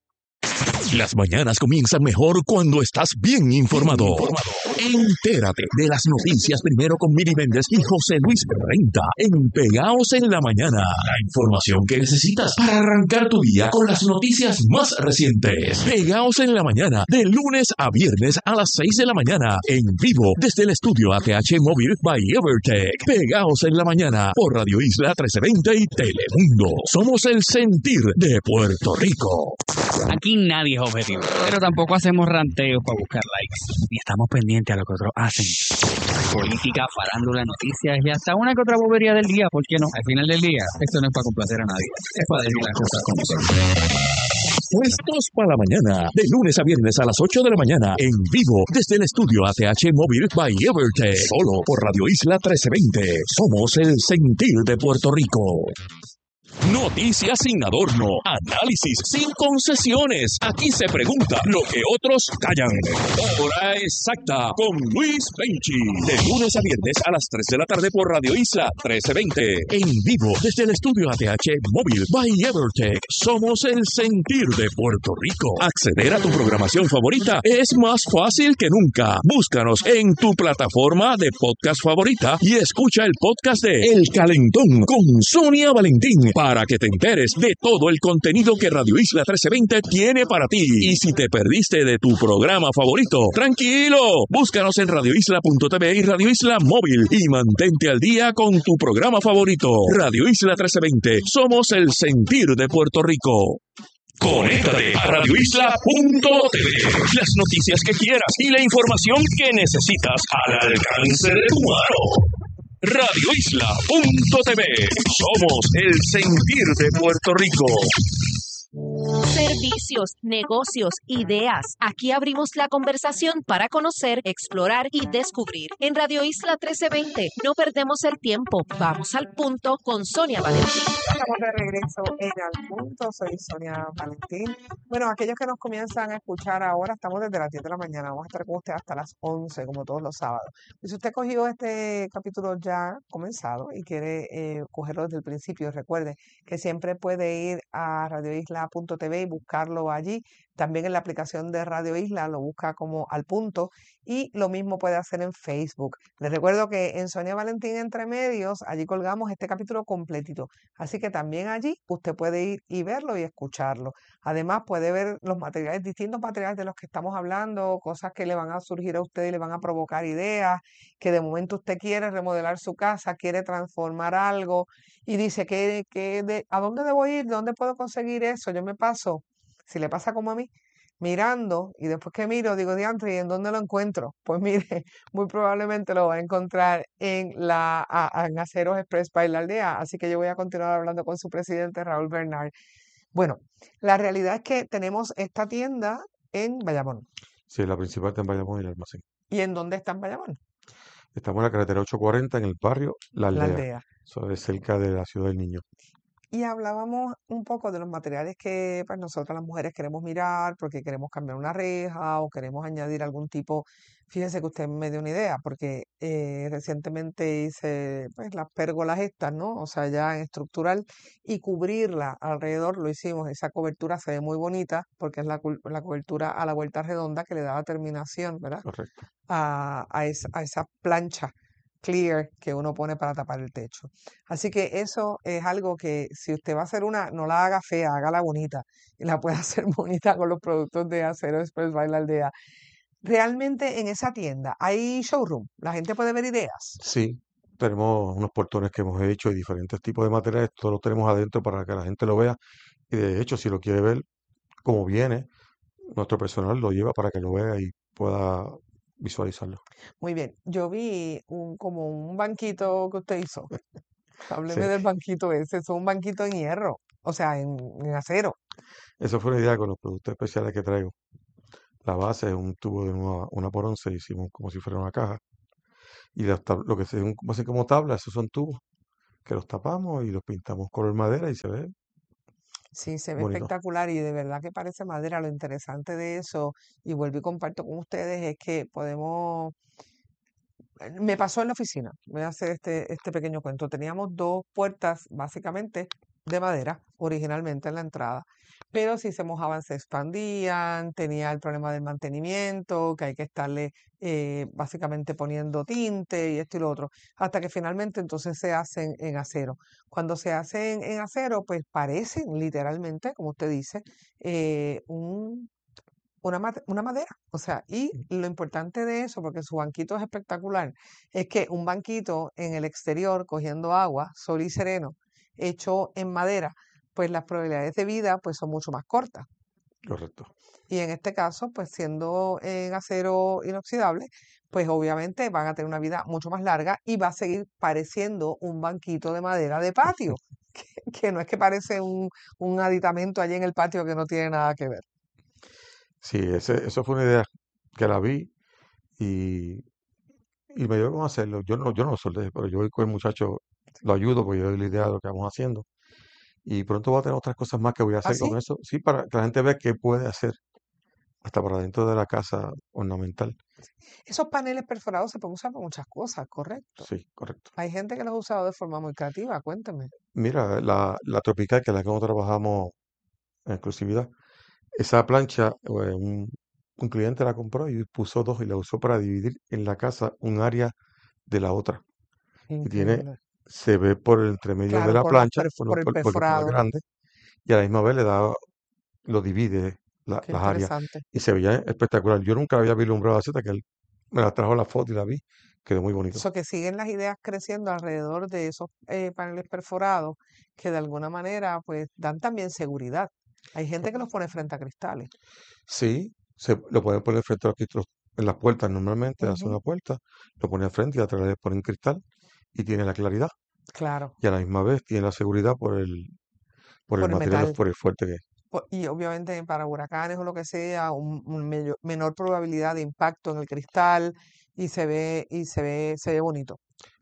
Las mañanas comienzan mejor cuando estás bien informado. Entérate de las noticias primero con Miri Méndez y José Luis Renta en Pegaos en la Mañana. La información que necesitas para arrancar tu día con las noticias más recientes. Pegaos en la Mañana, de lunes a viernes a las 6 de la mañana, en vivo desde el estudio ATH Móvil by Evertech. Pegaos en la Mañana por Radio Isla 1320 y Telemundo. Somos el sentir de Puerto Rico. Aquí nadie es objetivo, pero tampoco hacemos ranteos para buscar likes, ni estamos pendientes a lo que otros hacen. Política, farándula, noticias y hasta una que otra bobería del día, ¿por qué no? Al final del día, esto no es para complacer a nadie, es para decir las cosas como son. Puestos para la mañana, de lunes a viernes a las 8 de la mañana, en vivo desde el estudio ATH Móvil by Evertech, solo por Radio Isla 1320. Somos el sentir de Puerto Rico. Noticias sin adorno, análisis sin concesiones. Aquí se pregunta lo que otros callan. Hora exacta con Luis Penchi. De lunes a viernes a las 3 de la tarde por Radio Isla 1320. En vivo desde el estudio ATH Móvil by Evertech. Somos el sentir de Puerto Rico. Acceder a tu programación favorita es más fácil que nunca. Búscanos en tu plataforma de podcast favorita y escucha el podcast de El Calentón con Sonia Valentín para que te enteres de todo el contenido que Radio Isla 1320 tiene para ti. Y si te perdiste de tu programa favorito, tranquilo, búscanos en radioisla.tv y Radio Isla Móvil y mantente al día con tu programa favorito. Radio Isla 1320, somos el sentir de Puerto Rico. Conéctate a radioisla.tv. Las noticias que quieras y la información que necesitas al alcance de tu mano. radioisla.tv. Somos el sentir de Puerto Rico. Servicios, negocios, ideas. Aquí abrimos la conversación para conocer, explorar y descubrir. En Radio Isla 1320 no perdemos el tiempo. Vamos al punto con Sonia Valentín. Estamos de regreso en Al Punto. Soy Sonia Valentín. Bueno, aquellos que nos comienzan a escuchar ahora, estamos desde las 10 de la mañana. Vamos a estar con usted hasta las 11, como todos los sábados. Y si usted cogió este capítulo ya comenzado y quiere cogerlo desde el principio, recuerde que siempre puede ir a radioisla.tv y buscarlo allí. También en la aplicación de Radio Isla lo busca como Al Punto y lo mismo puede hacer en Facebook. Les recuerdo que en Sonia Valentín Entre Medios, allí colgamos este capítulo completito. Así que también allí usted puede ir y verlo y escucharlo. Además puede ver los materiales, distintos materiales de los que estamos hablando, cosas que le van a surgir a usted y le van a provocar ideas, que de momento usted quiere remodelar su casa, quiere transformar algo y dice, ¿a dónde debo ir? ¿Dónde puedo conseguir eso? Yo me paso, si le pasa como a mí, mirando y después que miro digo, diantre, ¿y en dónde lo encuentro? Pues mire, muy probablemente lo va a encontrar en Aceros Express Baila Aldea. Así que yo voy a continuar hablando con su presidente, Raúl Bernal. Bueno, la realidad es que tenemos esta tienda en Bayamón. Sí, la principal está en Bayamón y el almacén. ¿Y en dónde está en Bayamón? Estamos en la carretera 840 en el barrio La La Aldea. Aldea. Eso es cerca de la Ciudad del Niño. Y hablábamos un poco de los materiales que pues, nosotras las mujeres queremos mirar porque queremos cambiar una reja o queremos añadir algún tipo. Fíjese que usted me dio una idea porque recientemente hice pues, las pérgolas estas, ¿no? O sea, ya en estructural y cubrirla alrededor lo hicimos. Esa cobertura se ve muy bonita porque es la cobertura a la vuelta redonda que le da la terminación, ¿verdad? Correcto. A esa plancha clear que uno pone para tapar el techo. Así que eso es algo que si usted va a hacer una, no la haga fea, hágala bonita y la puede hacer bonita con los productos de Acero Express Baila Aldea. Realmente en esa tienda hay showroom, la gente puede ver ideas. Sí, tenemos unos portones que hemos hecho y diferentes tipos de materiales, todos los tenemos adentro para que la gente lo vea. Y de hecho, si lo quiere ver como viene, nuestro personal lo lleva para que lo vea y pueda visualizarlo. Muy bien, yo vi como un banquito que usted hizo. Hábleme del banquito ese, es un banquito en hierro, o sea, en acero. Eso fue una idea con los productos especiales que traigo. La base es un tubo de una por 11, hicimos como si fuera una caja. Y lo que se así como tabla, esos son tubos que los tapamos y los pintamos color madera y se ve Sí, se ve bonito. espectacular y de verdad que parece madera. Lo interesante de eso, y vuelvo y comparto con ustedes, es que podemos. Me pasó en la oficina, voy a hacer este pequeño cuento. Teníamos dos puertas básicamente de madera originalmente en la entrada, pero si se mojaban se expandían, tenía el problema del mantenimiento, que hay que estarle básicamente poniendo tinte y esto y lo otro, hasta que finalmente entonces se hacen en acero. Cuando se hacen en acero, pues parecen literalmente, como usted dice, una madera. O sea, y lo importante de eso, porque su banquito es espectacular, es que un banquito en el exterior cogiendo agua, sol y sereno, hecho en madera, pues las probabilidades de vida pues son mucho más cortas. Correcto. Y en este caso, pues siendo en acero inoxidable, pues obviamente van a tener una vida mucho más larga y va a seguir pareciendo un banquito de madera de patio, que no es que parece un aditamento allí en el patio que no tiene nada que ver. Sí, eso fue una idea que la vi y, y me dio cómo hacerlo. Yo no lo soldé, pero yo voy con el muchacho, lo ayudo porque yo le doy la idea de lo que vamos haciendo. Y pronto voy a tener otras cosas más que voy a hacer Así. con eso. Sí, para que la gente vea qué puede hacer hasta para dentro de la casa ornamental. Esos paneles perforados se pueden usar para muchas cosas, correcto. Sí, correcto. Hay gente que los ha usado de forma muy creativa, cuénteme. Mira, la tropical, que es la que nosotros trabajamos en exclusividad, esa plancha, un cliente la compró y puso dos y la usó para dividir en la casa un área de la otra. Y Increíble. se ve por el entremedio de Claro, la plancha, por el porque es más perforado. grande, y a la misma vez lo divide Qué las áreas. interesante. Y se veía espectacular. Yo nunca había vislumbrado así hasta que él me la trajo la foto y la vi. Quedó muy bonito. Eso que siguen las ideas creciendo alrededor de esos paneles perforados que de alguna manera pues dan también seguridad. Hay gente que los pone frente a cristales. Sí, lo pueden poner frente a en las puertas normalmente, hace Ujú. una puerta, lo pone al frente y atrás le ponen cristal y tiene la claridad. Claro, Y a la misma vez tiene la seguridad por el por el material, metal. por el fuerte que es. Y obviamente para huracanes o lo que sea, menor probabilidad de impacto en el cristal se ve bonito.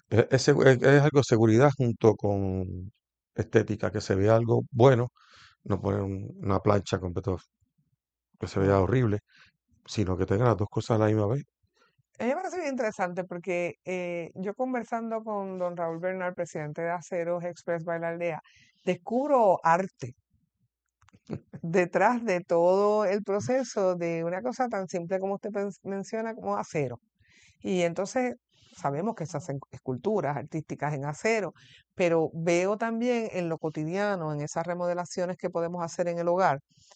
Es algo seguridad junto con estética, que se vea algo bueno, no poner una plancha completa que se vea Wow. horrible, sino que tenga las dos cosas a la misma vez. A mí me parece bien interesante porque yo conversando con don Raúl Bernal, presidente de Aceros Express by la Aldea, descubro arte detrás de todo el proceso de una cosa tan simple como usted menciona como acero. Y entonces sabemos que se hacen esculturas artísticas en acero, pero veo también en lo cotidiano, en esas remodelaciones que podemos hacer en el hogar,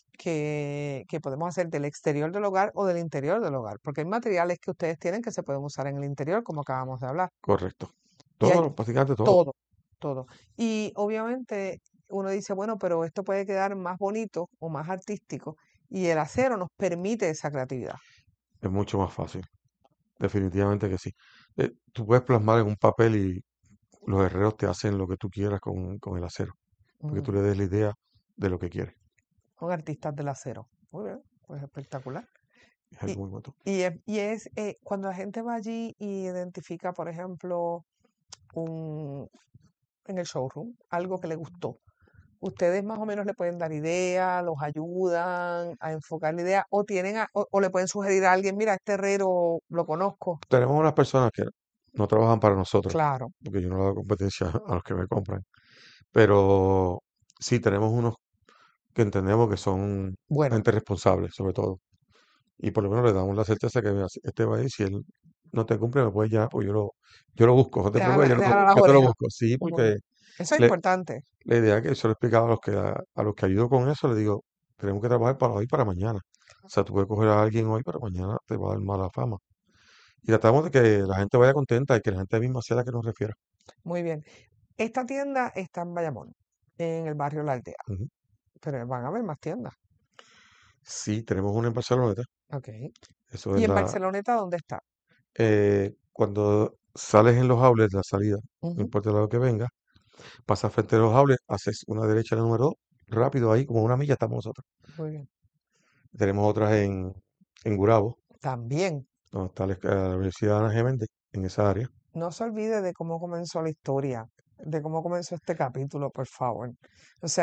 que podemos hacer del exterior del hogar o del interior del hogar, porque hay materiales que ustedes tienen que se pueden usar en el interior, como acabamos de hablar. Correcto. Y hay Prácticamente todo. todo, todo. Y obviamente uno dice, bueno, pero esto puede quedar más bonito o más artístico, y el acero nos permite esa creatividad. Es mucho más fácil. Definitivamente que sí. Tú puedes plasmar en un papel y los herreros te hacen lo que tú quieras con el acero, porque tú le Ujú. des la idea de lo que quieres. Son artistas del acero. Muy bien, pues espectacular. Es Y, algo muy bueno. cuando la gente va allí y identifica, por ejemplo, un, en el showroom, algo que le gustó, ustedes más o menos le pueden dar ideas, los ayudan a enfocar la idea, o o le pueden sugerir a alguien, mira, este herrero lo conozco. Tenemos unas personas que no trabajan para nosotros, Claro, porque yo no le hago competencia a los que me compran, pero sí tenemos unos que entendemos que son bueno, gente responsable, sobre todo. Y por lo menos le damos la certeza que mira, este va a ir, si él no te cumple, me puedes llamar, pues yo lo busco, no te preocupes, le jalan las yo te lo orejas. busco. Sí, Muy bien. porque Eso es le- importante. la idea que yo le he explicado a los que ayudo con eso, le digo, tenemos que trabajar para hoy y para mañana. O sea, tú puedes coger a alguien hoy, pero mañana te va a dar mala fama. Y tratamos de que la gente vaya contenta y que la gente misma sea la que nos refiera. Muy bien. Esta tienda está en Bayamón, en el barrio La Aldea, Ujú. pero van a haber más tiendas. Sí, tenemos una en Barceloneta. Ok. Eso es ¿Y en Barceloneta dónde está? cuando sales en los outlets, la salida, no Ujú. importa el lado que venga, pasas frente a los Jaules, haces una derecha en el número 2, rápido ahí, como una milla, estamos nosotros. Muy bien. Tenemos otras en Gurabo, También, donde está la Universidad Ana Geméndez, en esa área. no se olvide de cómo comenzó la historia, de cómo comenzó este capítulo, por favor. O sea,